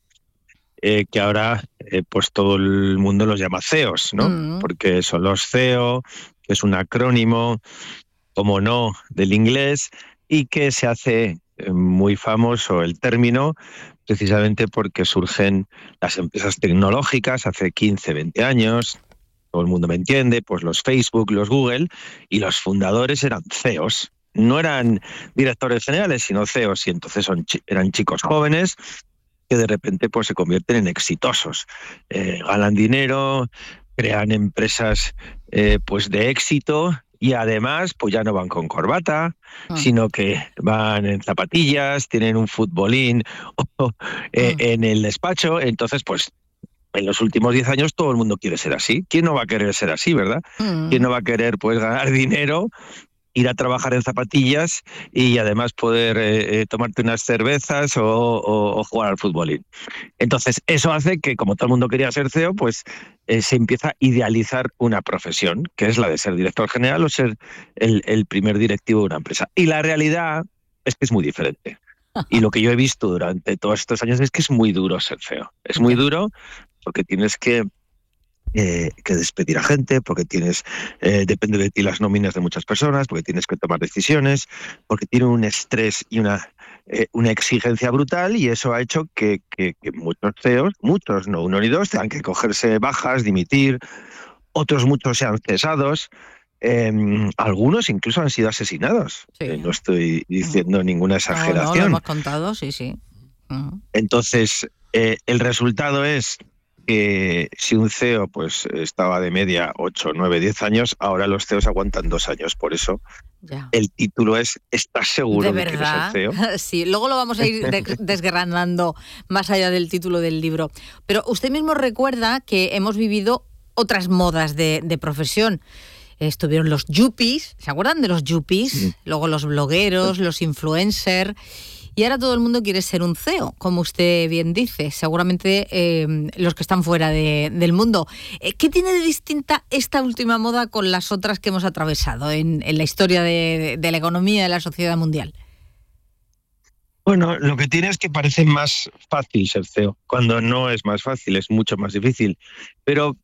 eh, que ahora eh, pues todo el mundo los llama C E Os, ¿no? Mm. Porque son los C E O, que es un acrónimo, como no, del inglés, y que se hace muy famoso el término precisamente porque surgen las empresas tecnológicas hace quince, veinte años. Todo el mundo me entiende, pues los Facebook, los Google, y los fundadores eran C E Os. No eran directores generales, sino C E Os, y entonces son, eran chicos jóvenes que de repente pues se convierten en exitosos. Eh, ganan dinero, crean empresas eh, pues de éxito, y además pues ya no van con corbata, ah. sino que van en zapatillas, tienen un futbolín oh, eh, ah. en el despacho, entonces pues en los últimos diez años todo el mundo quiere ser así. ¿Quién no va a querer ser así, verdad? Mm. ¿Quién no va a querer pues ganar dinero, ir a trabajar en zapatillas y además poder eh, tomarte unas cervezas o, o, o jugar al futbolín? Entonces, eso hace que, como todo el mundo quería ser C E O, pues eh, se empieza a idealizar una profesión, que es la de ser director general o ser el, el primer directivo de una empresa. Y la realidad es que es muy diferente. Y lo que yo he visto durante todos estos años es que es muy duro ser C E O. Es muy duro porque tienes que, eh, que despedir a gente, porque tienes eh, depende de ti las nóminas de muchas personas, porque tienes que tomar decisiones, porque tiene un estrés y una, eh, una exigencia brutal, y eso ha hecho que, que, que muchos C E Os, muchos, no uno ni dos, tengan que cogerse bajas, dimitir, otros muchos sean cesados. Eh, algunos incluso han sido asesinados. Sí. Eh, no estoy diciendo uh-huh. ninguna exageración. No, no, lo hemos contado, sí, sí. Uh-huh. Entonces, eh, el resultado es que si un C E O pues estaba de media ocho, nueve, diez años, ahora los C E Os aguantan dos años. Por eso ya. El título es ¿estás seguro de, de que eres el C E O? Sí, luego lo vamos a ir desgranando más allá del título del libro. Pero usted mismo recuerda que hemos vivido otras modas de, de profesión. Estuvieron los yuppies, ¿se acuerdan de los yuppies? Sí. Luego los blogueros, los influencers. y ahora todo el mundo quiere ser un C E O, como usted bien dice, seguramente eh, los que están fuera de, del mundo. ¿Qué tiene de distinta esta última moda con las otras que hemos atravesado en, en la historia de, de la economía de la sociedad mundial? Bueno, lo que tiene es que parece más fácil ser C E O, cuando no es más fácil, es mucho más difícil. Pero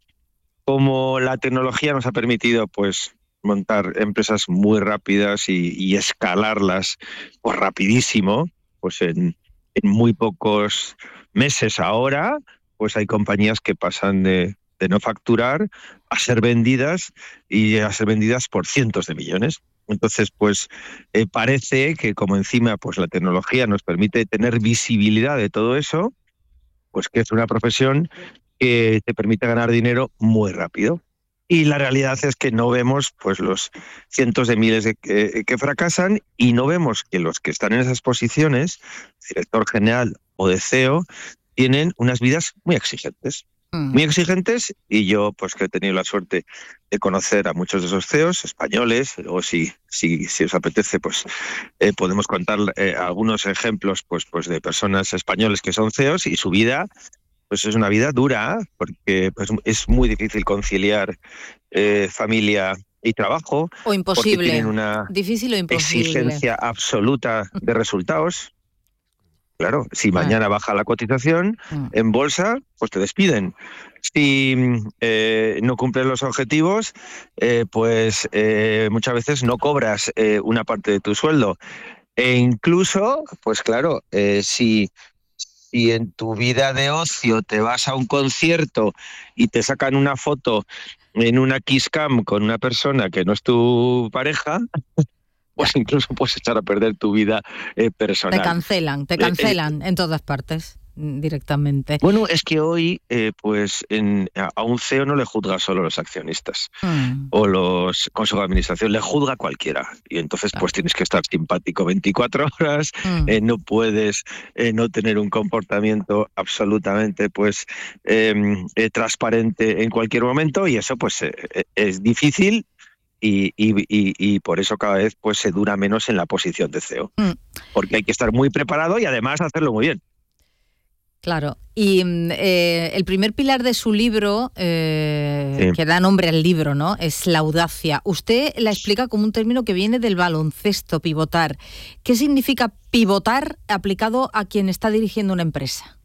como la tecnología nos ha permitido pues montar empresas muy rápidas y, y escalarlas pues rapidísimo, pues en, en muy pocos meses ahora, pues hay compañías que pasan de, de no facturar a ser vendidas y a ser vendidas por cientos de millones. Entonces, pues eh, parece que como encima pues la tecnología nos permite tener visibilidad de todo eso, pues que es una profesión que te permite ganar dinero muy rápido. Y la realidad es que no vemos pues los cientos de miles de que, que fracasan, y no vemos que los que están en esas posiciones, director general o de C E O, tienen unas vidas muy exigentes. Muy exigentes, y yo pues que he tenido la suerte de conocer a muchos de esos C E Os españoles, o si, si, si os apetece pues eh, podemos contar eh, algunos ejemplos pues, pues de personas españoles que son C E Os, y su vida pues es una vida dura, porque pues, es muy difícil conciliar eh, familia y trabajo. O imposible. Porque tienen una difícil o imposible. Exigencia absoluta de resultados. Claro, si mañana baja la cotización en bolsa, pues te despiden. Si eh, no cumples los objetivos, eh, pues eh, muchas veces no cobras eh, una parte de tu sueldo. E incluso, pues claro, eh, si, si en tu vida de ocio te vas a un concierto y te sacan una foto en una kiss cam con una persona que no es tu pareja, pues incluso puedes echar a perder tu vida eh, personal. Te cancelan, te cancelan eh, eh, en todas partes, directamente. Bueno, es que hoy, eh, pues en, a un C E O no le juzga solo los accionistas mm. o los consejos de administración, le juzga cualquiera. Y entonces claro. pues tienes que estar simpático veinticuatro horas, mm. eh, no puedes eh, no tener un comportamiento absolutamente pues eh, eh, transparente en cualquier momento, y eso pues eh, es difícil. Y, y, y, y por eso cada vez pues se dura menos en la posición de C E O, mm. porque hay que estar muy preparado y además hacerlo muy bien. Claro, y eh, el primer pilar de su libro, eh, sí. que da nombre al libro, ¿no?, es la audacia. Usted la explica como un término que viene del baloncesto, pivotar. ¿Qué significa pivotar aplicado a quien está dirigiendo una empresa?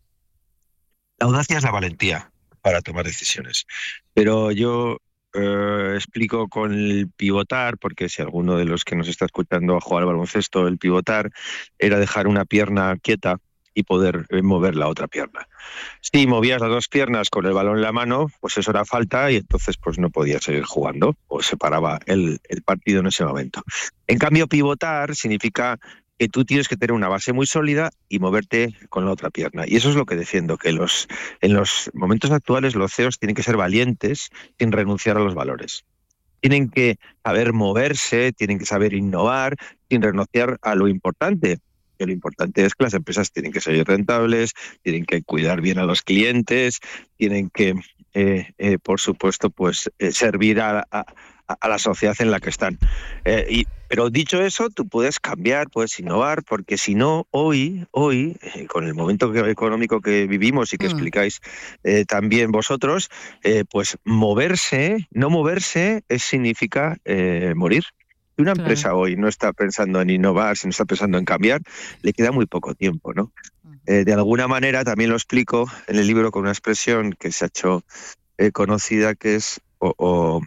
La audacia es la valentía para tomar decisiones, pero yo Uh, explico con el pivotar, porque si alguno de los que nos está escuchando ha jugado al baloncesto, el pivotar era dejar una pierna quieta y poder eh, mover la otra pierna. Si movías las dos piernas con el balón en la mano, pues eso era falta, y entonces pues no podías seguir jugando, o se paraba el, el partido en ese momento. En cambio, pivotar significa que tú tienes que tener una base muy sólida y moverte con la otra pierna. Y eso es lo que defiendo, que los, en los momentos actuales los C E Os tienen que ser valientes sin renunciar a los valores. Tienen que saber moverse, tienen que saber innovar sin renunciar a lo importante. Que lo importante es que las empresas tienen que ser rentables, tienen que cuidar bien a los clientes, tienen que, eh, eh, por supuesto, pues eh, servir a, a, a la sociedad en la que están. Eh, y, pero dicho eso, tú puedes cambiar, puedes innovar, porque si no, hoy, hoy eh, con el momento que, económico que vivimos y que mm. explicáis eh, también vosotros, eh, pues moverse, no moverse, es, significa eh, morir. Si una claro. empresa hoy no está pensando en innovar, si no está pensando en cambiar, le queda muy poco tiempo, ¿no? Uh-huh. Eh, de alguna manera, también lo explico en el libro con una expresión que se ha hecho eh, conocida, que es o, o,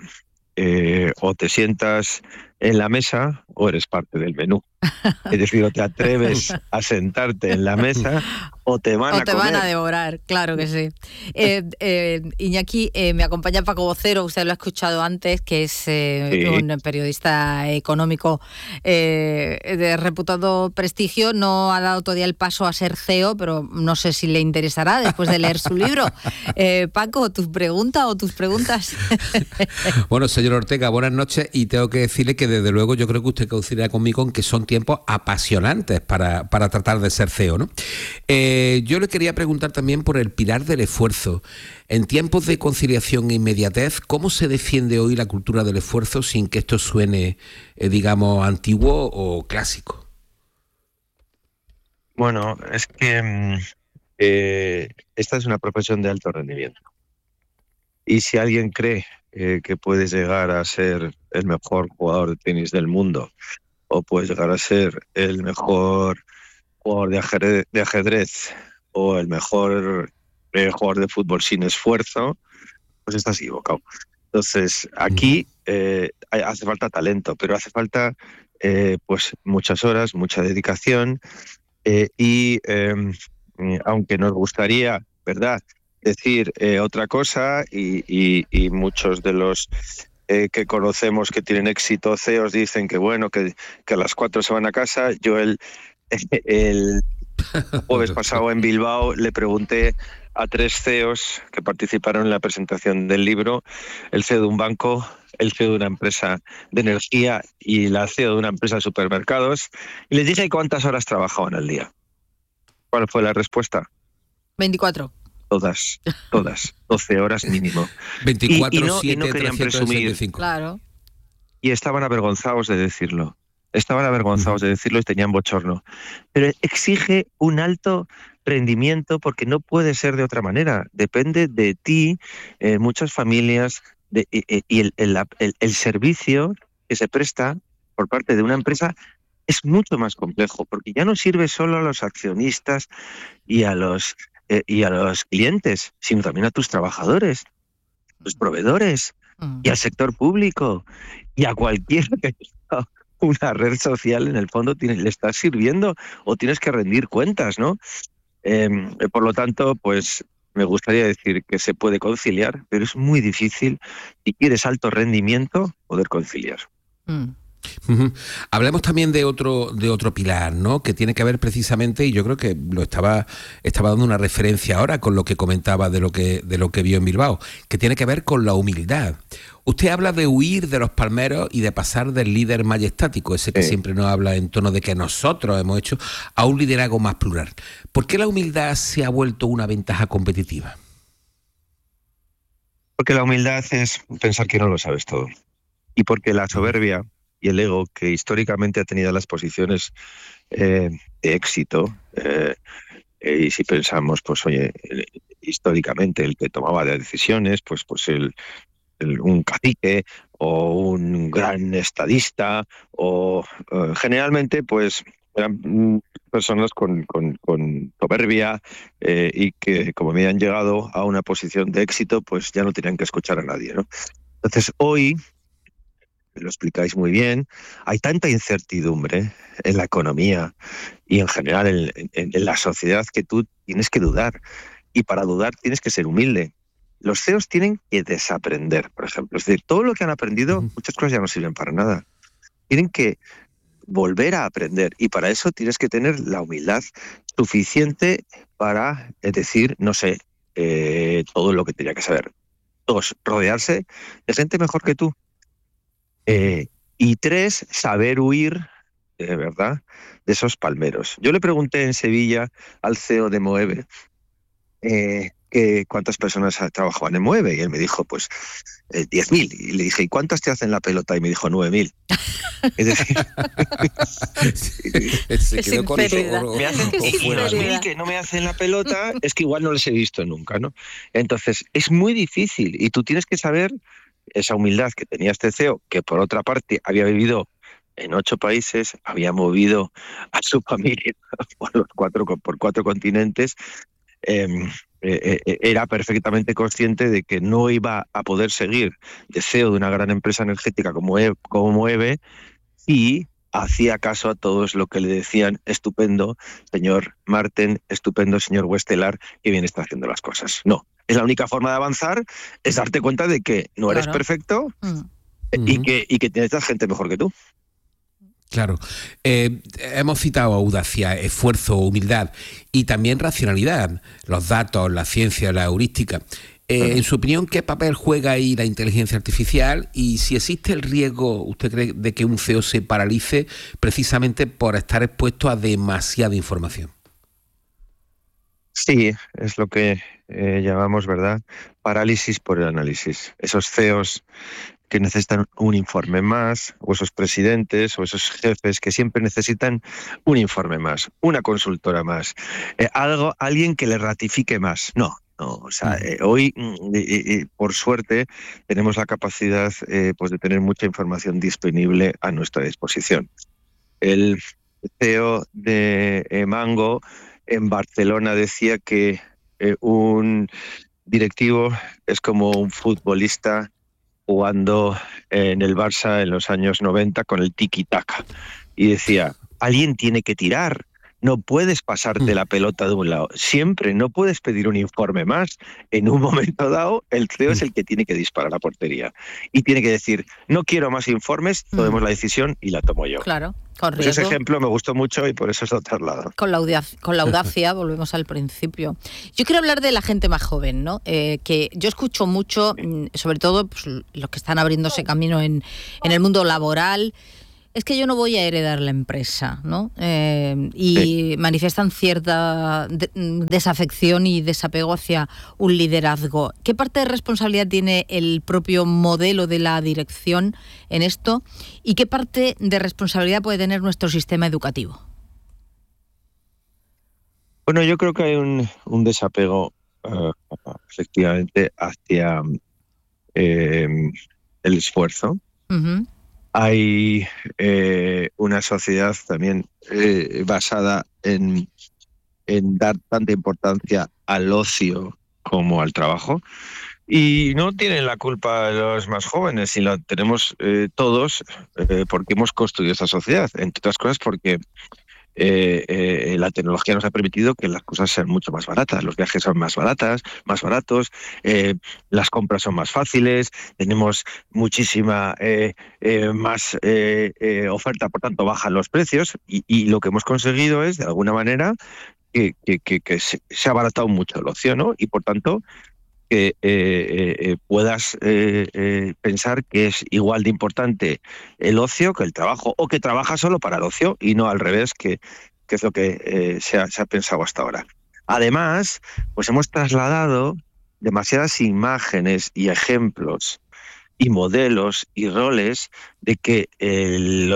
eh, o te sientas en la mesa o eres parte del menú. Es decir, o te atreves a sentarte en la mesa o te van o a te comer. van a devorar, claro que sí. Eh, eh, Iñaki, eh, me acompaña Paco Vocero, usted lo ha escuchado antes, que es eh, sí. un periodista económico eh, de reputado prestigio. No ha dado todavía el paso a ser C E O, pero no sé si le interesará después de leer su libro. Eh, Paco, ¿tu pregunta o tus preguntas? Bueno, señor Ortega, buenas noches, y tengo que decirle que desde luego yo creo que usted coincidirá conmigo en que son tiempos apasionantes para, para tratar de ser C E O, ¿no? Eh, yo le quería preguntar también por el pilar del esfuerzo. En tiempos de conciliación e inmediatez, ¿cómo se defiende hoy la cultura del esfuerzo sin que esto suene, eh, digamos, antiguo o clásico? Bueno, es que eh, esta es una profesión de alto rendimiento. Y si alguien cree eh, que puedes llegar a ser el mejor jugador de tenis del mundo, o puedes llegar a ser el mejor jugador de ajedrez, de ajedrez o el mejor eh, jugador de fútbol sin esfuerzo, pues estás equivocado. Entonces, aquí eh, hace falta talento, pero hace falta eh, pues muchas horas, mucha dedicación eh, y eh, aunque nos gustaría, ¿verdad?, decir eh, otra cosa y, y, y muchos de los eh, que conocemos que tienen éxito C E Os dicen que bueno, que, que a las cuatro se van a casa. Yo el, el jueves pasado en Bilbao le pregunté a tres C E Os que participaron en la presentación del libro, el C E O de un banco, el C E O de una empresa de energía y la C E O de una empresa de supermercados, y les dije cuántas horas trabajaban al día. ¿Cuál fue la respuesta? veinticuatro. Todas, todas, doce horas mínimo. veinticuatro, y, y, no, siete, y no querían presumir. Claro. Y estaban avergonzados de decirlo. Estaban avergonzados uh-huh. de decirlo y tenían bochorno. Pero exige un alto rendimiento porque no puede ser de otra manera. Depende de ti, eh, muchas familias, de, y, y el, el, el, el servicio que se presta por parte de una empresa es mucho más complejo, porque ya no sirve solo a los accionistas y a los eh, y a los clientes, sino también a tus trabajadores, tus proveedores mm. y al sector público y a cualquiera que tenga una red social. En el fondo tiene, le estás sirviendo o tienes que rendir cuentas, ¿no? Eh, por lo tanto, pues me gustaría decir que se puede conciliar, pero es muy difícil, si quieres alto rendimiento, poder conciliar. Mm. Uh-huh. Hablemos también de otro de otro pilar, ¿no?, que tiene que ver precisamente, y yo creo que lo estaba estaba dando una referencia ahora con lo que comentaba de lo que de lo que vio en Bilbao, que tiene que ver con la humildad. Usted habla de huir de los palmeros y de pasar del líder majestático, ese que sí. siempre nos habla en tono de que nosotros hemos hecho, a un liderazgo más plural. ¿Por qué la humildad se ha vuelto una ventaja competitiva? Porque la humildad es pensar que no lo sabes todo. Y porque la soberbia y el ego, que históricamente ha tenido las posiciones eh, de éxito, eh, eh, y si pensamos, pues oye, históricamente el que tomaba decisiones, pues, pues el, el, un cacique o un gran estadista, o eh, generalmente pues eran personas con, con, con soberbia eh, y que, como me han llegado a una posición de éxito, pues ya no tenían que escuchar a nadie, ¿no? Entonces hoy, lo explicáis muy bien, hay tanta incertidumbre en la economía y en general en, en, en la sociedad que tú tienes que dudar, y para dudar tienes que ser humilde. Los C E Os tienen que desaprender, por ejemplo. Es decir, todo lo que han aprendido, muchas cosas ya no sirven para nada. Tienen que volver a aprender, y para eso tienes que tener la humildad suficiente para decir, no sé, eh, todo lo que tenía que saber. Dos, rodearse de gente mejor que tú. Eh, y tres, saber huir, de verdad, de esos palmeros. Yo le pregunté en Sevilla al C E O de Moeve eh, que cuántas personas trabajaban en Moeve, y él me dijo, pues, eh, diez mil. Y le dije, ¿y cuántas te hacen la pelota? Y me dijo, nueve mil. Es decir, se quedó con eso, me hacen diez mil que no me hacen la pelota, es que igual no les he visto nunca, ¿no? Entonces, es muy difícil, y tú tienes que saber esa humildad que tenía este C E O, que por otra parte había vivido en ocho países, había movido a su familia por los cuatro, por cuatro continentes, eh, eh, eh, era perfectamente consciente de que no iba a poder seguir de C E O de una gran empresa energética como, e, como Moeve, y hacía caso a todos lo que le decían: estupendo, señor Marten, estupendo, señor Westelar, que bien está haciendo las cosas. No. Es la única forma de avanzar, es darte cuenta de que no eres claro. perfecto mm. y, uh-huh. que, y que tienes gente mejor que tú. Claro. Eh, hemos citado audacia, esfuerzo, humildad y también racionalidad, los datos, la ciencia, la heurística. Eh, uh-huh. En su opinión, ¿qué papel juega ahí la inteligencia artificial? Y si existe el riesgo, ¿usted cree, de que un C E O se paralice precisamente por estar expuesto a demasiada información? Sí, es lo que eh, llamamos, ¿verdad?, parálisis por el análisis. Esos C E Os que necesitan un informe más, o esos presidentes o esos jefes que siempre necesitan un informe más, una consultora más, eh, algo, alguien que le ratifique más. No, no, o sea, eh, hoy, eh, eh, por suerte, tenemos la capacidad eh, pues de tener mucha información disponible a nuestra disposición. El C E O de eh, Mango en Barcelona decía que eh, un directivo es como un futbolista jugando en el Barça en los años noventa con el tiki-taka. Y decía, alguien tiene que tirar, no puedes pasarte la pelota de un lado. Siempre no puedes pedir un informe más. En un momento dado, el C E O es el que tiene que disparar la portería. Y tiene que decir, no quiero más informes, tomemos mm. la decisión y la tomo yo. Claro, con pues ese ejemplo me gustó mucho y por eso es lo trasladado. Con la audacia, con la audacia volvemos al principio. Yo quiero hablar de la gente más joven, ¿no? Eh, que yo escucho mucho, sobre todo pues, los que están abriéndose camino en, en el mundo laboral. Es que yo no voy a heredar la empresa, ¿no? Eh, y sí. manifiestan cierta de- desafección y desapego hacia un liderazgo. ¿Qué parte de responsabilidad tiene el propio modelo de la dirección en esto? ¿Y qué parte de responsabilidad puede tener nuestro sistema educativo? Bueno, yo creo que hay un, un desapego, uh, efectivamente, hacia eh, el esfuerzo. Uh-huh. Hay eh, una sociedad también eh, basada en, en dar tanta importancia al ocio como al trabajo. Y no tienen la culpa los más jóvenes, sino la tenemos eh, todos eh, porque hemos construido esta sociedad. Entre otras cosas porque eh, eh, la tecnología nos ha permitido que las cosas sean mucho más baratas. Los viajes son más baratas, más baratos, eh, las compras son más fáciles, tenemos muchísima eh, eh, más eh, eh, oferta, por tanto bajan los precios y, y lo que hemos conseguido es, de alguna manera, que, que, que, que se, se ha abaratado mucho el ocio, ¿no? Y por tanto que eh, eh, puedas eh, eh, pensar que es igual de importante el ocio que el trabajo, o que trabajas solo para el ocio y no al revés, que, que es lo que eh, se, ha, se ha pensado hasta ahora. Además, pues hemos trasladado demasiadas imágenes y ejemplos y modelos y roles de que eh,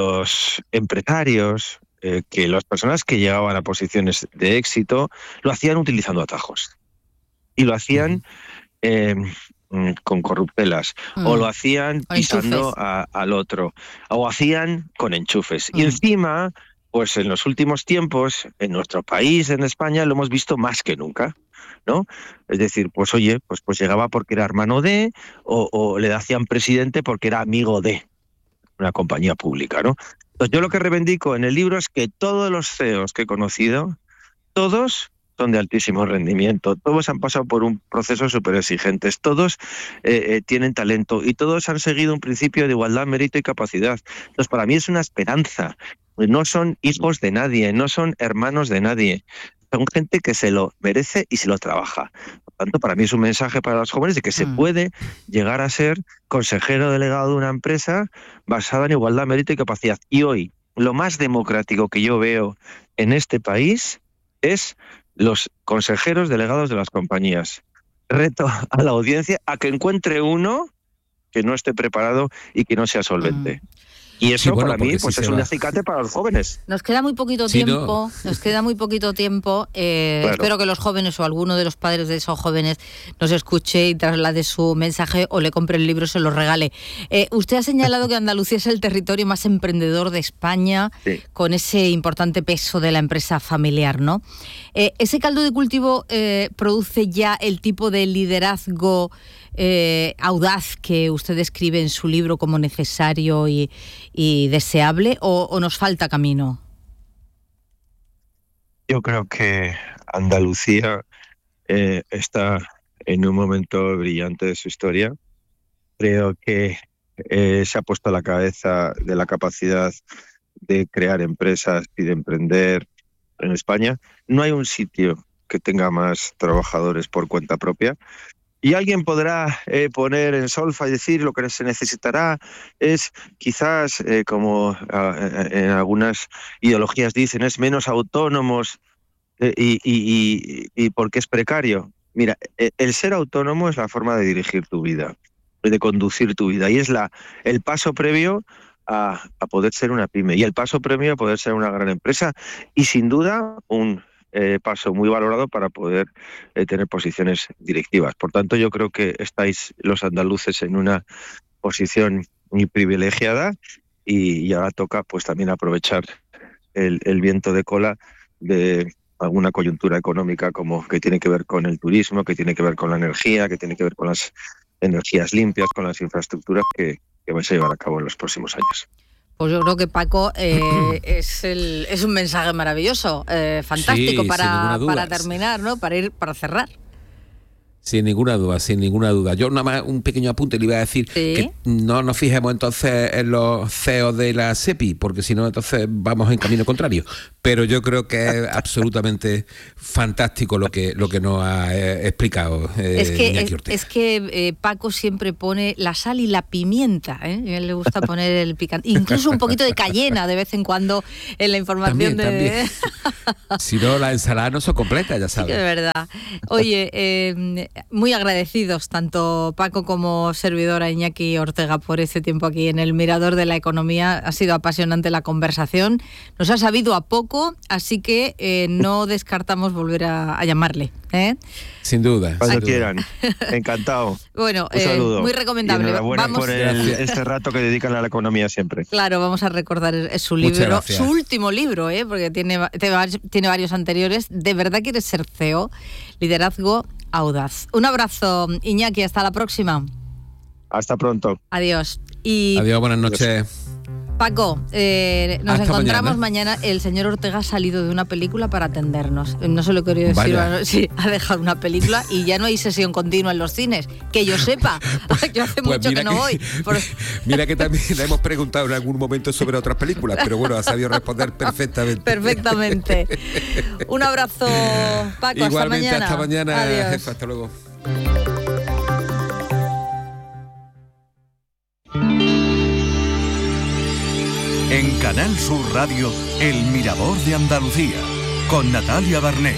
los empresarios, eh, que las personas que llegaban a posiciones de éxito, lo hacían utilizando atajos. Y lo hacían Eh, con corruptelas, mm. o lo hacían pisando a, al otro, o hacían con enchufes. Mm. Y encima, pues en los últimos tiempos, en nuestro país, en España, lo hemos visto más que nunca, ¿no? Es decir, pues oye, pues, pues llegaba porque era hermano de, o, o le hacían presidente porque era amigo de una compañía pública, ¿no? Entonces yo lo que reivindico en el libro es que todos los C E Os que he conocido, todos son de altísimo rendimiento, todos han pasado por un proceso súper exigentes, todos eh, eh, tienen talento y todos han seguido un principio de igualdad, mérito y capacidad. Entonces, para mí es una esperanza. No son hijos de nadie, no son hermanos de nadie. Son gente que se lo merece y se lo trabaja. Por tanto, para mí es un mensaje para los jóvenes de que se puede llegar a ser consejero delegado de una empresa basada en igualdad, mérito y capacidad. Y hoy, lo más democrático que yo veo en este país es los consejeros delegados de las compañías. Reto a la audiencia a que encuentre uno que no esté preparado y que no sea solvente. Mm. Y eso, sí, bueno, para mí pues si es un acicate para los jóvenes. Nos queda muy poquito sí, tiempo, no. nos queda muy poquito tiempo. Eh, claro. Espero que los jóvenes o alguno de los padres de esos jóvenes nos escuche y traslade su mensaje o le compre el libro y se lo regale. Eh, usted ha señalado que Andalucía es el territorio más emprendedor de España, sí. con ese importante peso de la empresa familiar, ¿no? Eh, ¿Ese caldo de cultivo eh, produce ya el tipo de liderazgo Eh, audaz que usted describe en su libro como necesario y, y deseable, o, o nos falta camino? Yo creo que Andalucía eh, está en un momento brillante de su historia. Creo que eh, se ha puesto a la cabeza de la capacidad de crear empresas y de emprender en España. No hay un sitio que tenga más trabajadores por cuenta propia. Y alguien podrá eh, poner en solfa y decir lo que se necesitará es quizás, eh, como eh, en algunas ideologías dicen, es menos autónomos eh, y, y, y, y porque es precario. Mira, el ser autónomo es la forma de dirigir tu vida. de conducir tu vida. Y es la el paso previo a, a poder ser una pyme y el paso previo a poder ser una gran empresa y sin duda un eh, paso muy valorado para poder eh, tener posiciones directivas. Por tanto, yo creo que estáis los andaluces en una posición muy privilegiada y, y ahora toca pues también aprovechar el, el viento de cola de alguna coyuntura económica como que tiene que ver con el turismo, que tiene que ver con la energía, que tiene que ver con las energías limpias, con las infraestructuras que, que vais a llevar a cabo en los próximos años. Pues yo creo que Paco eh, es, el, es un mensaje maravilloso, eh, fantástico Sí, para, sin ninguna duda. para terminar, ¿no? Para ir, para cerrar. Sin ninguna duda, sin ninguna duda. Yo nada más un pequeño apunte le iba a decir ¿Sí? que no nos fijemos entonces en los C E O de la SEPI, porque si no entonces vamos en camino contrario. Pero yo creo que es absolutamente fantástico lo que lo que nos ha eh, explicado eh, Es que, Iñaki es, Ortega. es que eh, Paco siempre pone la sal y la pimienta, ¿eh? A él le gusta poner el picante, incluso un poquito de cayena de vez en cuando en la información También, de... también. Si no, la ensalada no se completa, ya Sí, sabes. de verdad. Oye, eh, muy agradecidos tanto Paco como servidora Iñaki Ortega por ese tiempo aquí en el Mirador de la Economía. Ha sido apasionante la conversación. Nos ha sabido a poco, así que eh, no descartamos volver a, a llamarle, ¿eh? Sin duda. Cuando sin duda. quieran. Encantado. Bueno, Un saludo. eh, muy Y recomendable. enhorabuena Vamos, por el, este rato que dedican a la economía siempre. claro, vamos a recordar es su Muchas libro, gracias. su último libro, ¿eh? Porque tiene, tiene varios- tiene varios anteriores. ¿De verdad quieres ser C E O? Liderazgo audaz. Un abrazo, Iñaki, hasta la próxima. Hasta pronto. Adiós. Y Adiós, buenas noches. Paco, eh, nos Hasta encontramos mañana. El señor Ortega ha salido de una película para atendernos. No se lo quería decir. Vaya. bueno, sí, ha dejado una película y ya no hay sesión continua en los cines. Que yo sepa. Yo hace Pues mucho mira que no que- voy. Por- Mira que también le hemos preguntado en algún momento sobre otras películas, pero bueno, ha sabido responder perfectamente. Perfectamente. Un abrazo, Paco. Igualmente, hasta mañana. hasta mañana, Adiós. jefa, hasta luego. En Canal Sur Radio, El Mirador de Andalucía, con Natalia Barnés.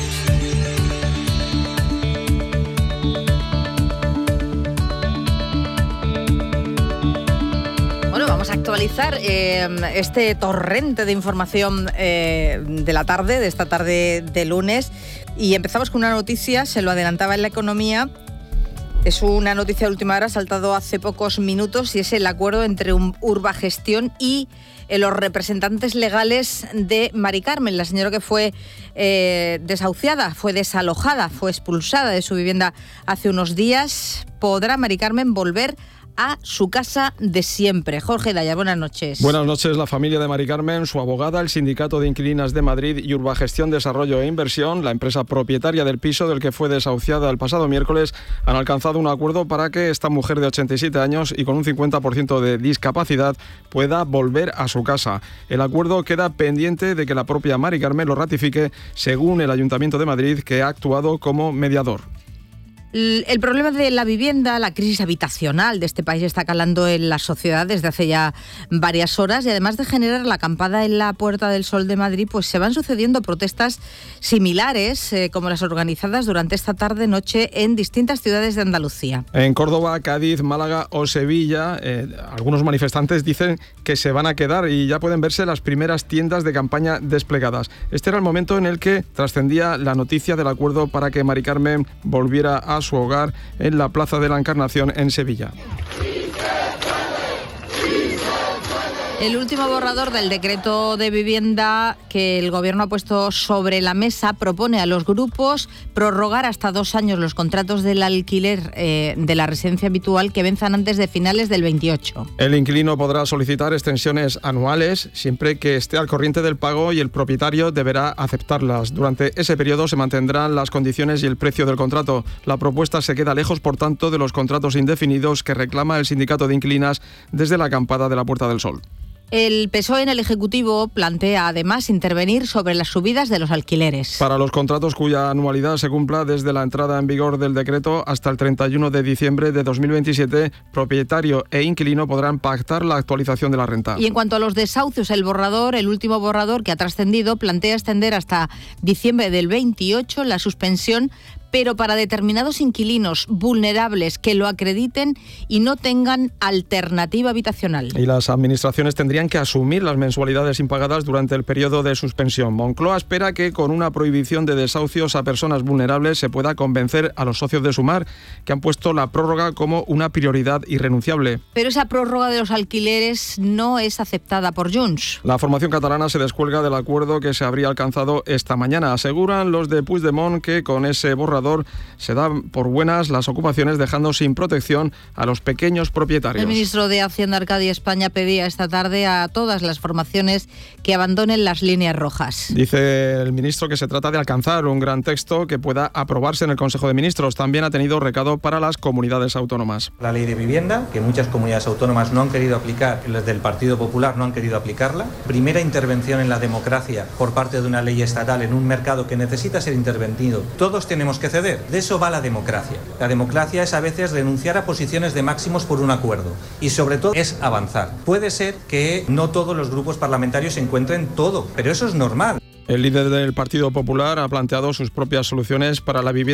Bueno, vamos a actualizar eh, este torrente de información eh, de la tarde, de esta tarde de lunes. Y empezamos con una noticia, se lo adelantaba en la economía. Es una noticia de última hora, ha saltado hace pocos minutos, y es el acuerdo entre un Urbagestión y eh, los representantes legales de Mari Carmen, la señora que fue eh, desahuciada, fue desalojada, fue expulsada de su vivienda hace unos días. ¿Podrá Mari Carmen volver a su casa de siempre? Jorge Daya, buenas noches. Buenas noches. La familia de Mari Carmen, su abogada, el Sindicato de Inquilinas de Madrid y Urbagestión Desarrollo e Inversión, la empresa propietaria del piso del que fue desahuciada el pasado miércoles, han alcanzado un acuerdo para que esta mujer de ochenta y siete años y con un cincuenta por ciento de discapacidad pueda volver a su casa. El acuerdo queda pendiente de que la propia Mari Carmen lo ratifique, según el Ayuntamiento de Madrid, que ha actuado como mediador. El problema de la vivienda, la crisis habitacional de este país está calando en la sociedad desde hace ya varias horas, y además de generar la acampada en la Puerta del Sol de Madrid, pues se van sucediendo protestas similares, eh, como las organizadas durante esta tarde-noche en distintas ciudades de Andalucía. En Córdoba, Cádiz, Málaga o Sevilla, eh, algunos manifestantes dicen que se van a quedar y ya pueden verse las primeras tiendas de campaña desplegadas. Este era el momento en el que trascendía la noticia del acuerdo para que Mari Carmen volviera a su hogar en la Plaza de la Encarnación en Sevilla. El último borrador del decreto de vivienda que el Gobierno ha puesto sobre la mesa propone a los grupos prorrogar hasta dos años los contratos del alquiler eh, de la residencia habitual que venzan antes de finales del veintiocho. El inquilino podrá solicitar extensiones anuales siempre que esté al corriente del pago y el propietario deberá aceptarlas. Durante ese periodo se mantendrán las condiciones y el precio del contrato. La propuesta se queda lejos, por tanto, de los contratos indefinidos que reclama el Sindicato de Inquilinas desde la acampada de la Puerta del Sol. El P S O E en el Ejecutivo plantea además intervenir sobre las subidas de los alquileres. Para los contratos cuya anualidad se cumpla desde la entrada en vigor del decreto hasta el treinta y uno de diciembre de dos mil veintisiete, propietario e inquilino podrán pactar la actualización de la renta. Y en cuanto a los desahucios, el borrador, el último borrador que ha trascendido, plantea extender hasta diciembre del veintiocho la suspensión, pero para determinados inquilinos vulnerables que lo acrediten y no tengan alternativa habitacional. Y las administraciones tendrían que asumir las mensualidades impagadas durante el periodo de suspensión. Moncloa espera que con una prohibición de desahucios a personas vulnerables se pueda convencer a los socios de Sumar, que han puesto la prórroga como una prioridad irrenunciable. Pero esa prórroga de los alquileres no es aceptada por Junts. La formación catalana se descuelga del acuerdo que se habría alcanzado esta mañana. Aseguran los de Puigdemont que con ese borrador se dan por buenas las ocupaciones, dejando sin protección a los pequeños propietarios. El ministro de Hacienda, Arcadio España, pedía esta tarde a todas las formaciones que abandonen las líneas rojas. Dice el ministro que se trata de alcanzar un gran texto que pueda aprobarse en el Consejo de Ministros. También ha tenido recado para las comunidades autónomas. La ley de vivienda, que muchas comunidades autónomas no han querido aplicar, las del Partido Popular no han querido aplicarla. Primera intervención en la democracia por parte de una ley estatal en un mercado que necesita ser intervenido. Todos tenemos que ceder. De eso va la democracia. La democracia es a veces renunciar a posiciones de máximos por un acuerdo y sobre todo es avanzar. Puede ser que no todos los grupos parlamentarios se encuentren todo, pero eso es normal. El líder del Partido Popular ha planteado sus propias soluciones para la vivienda.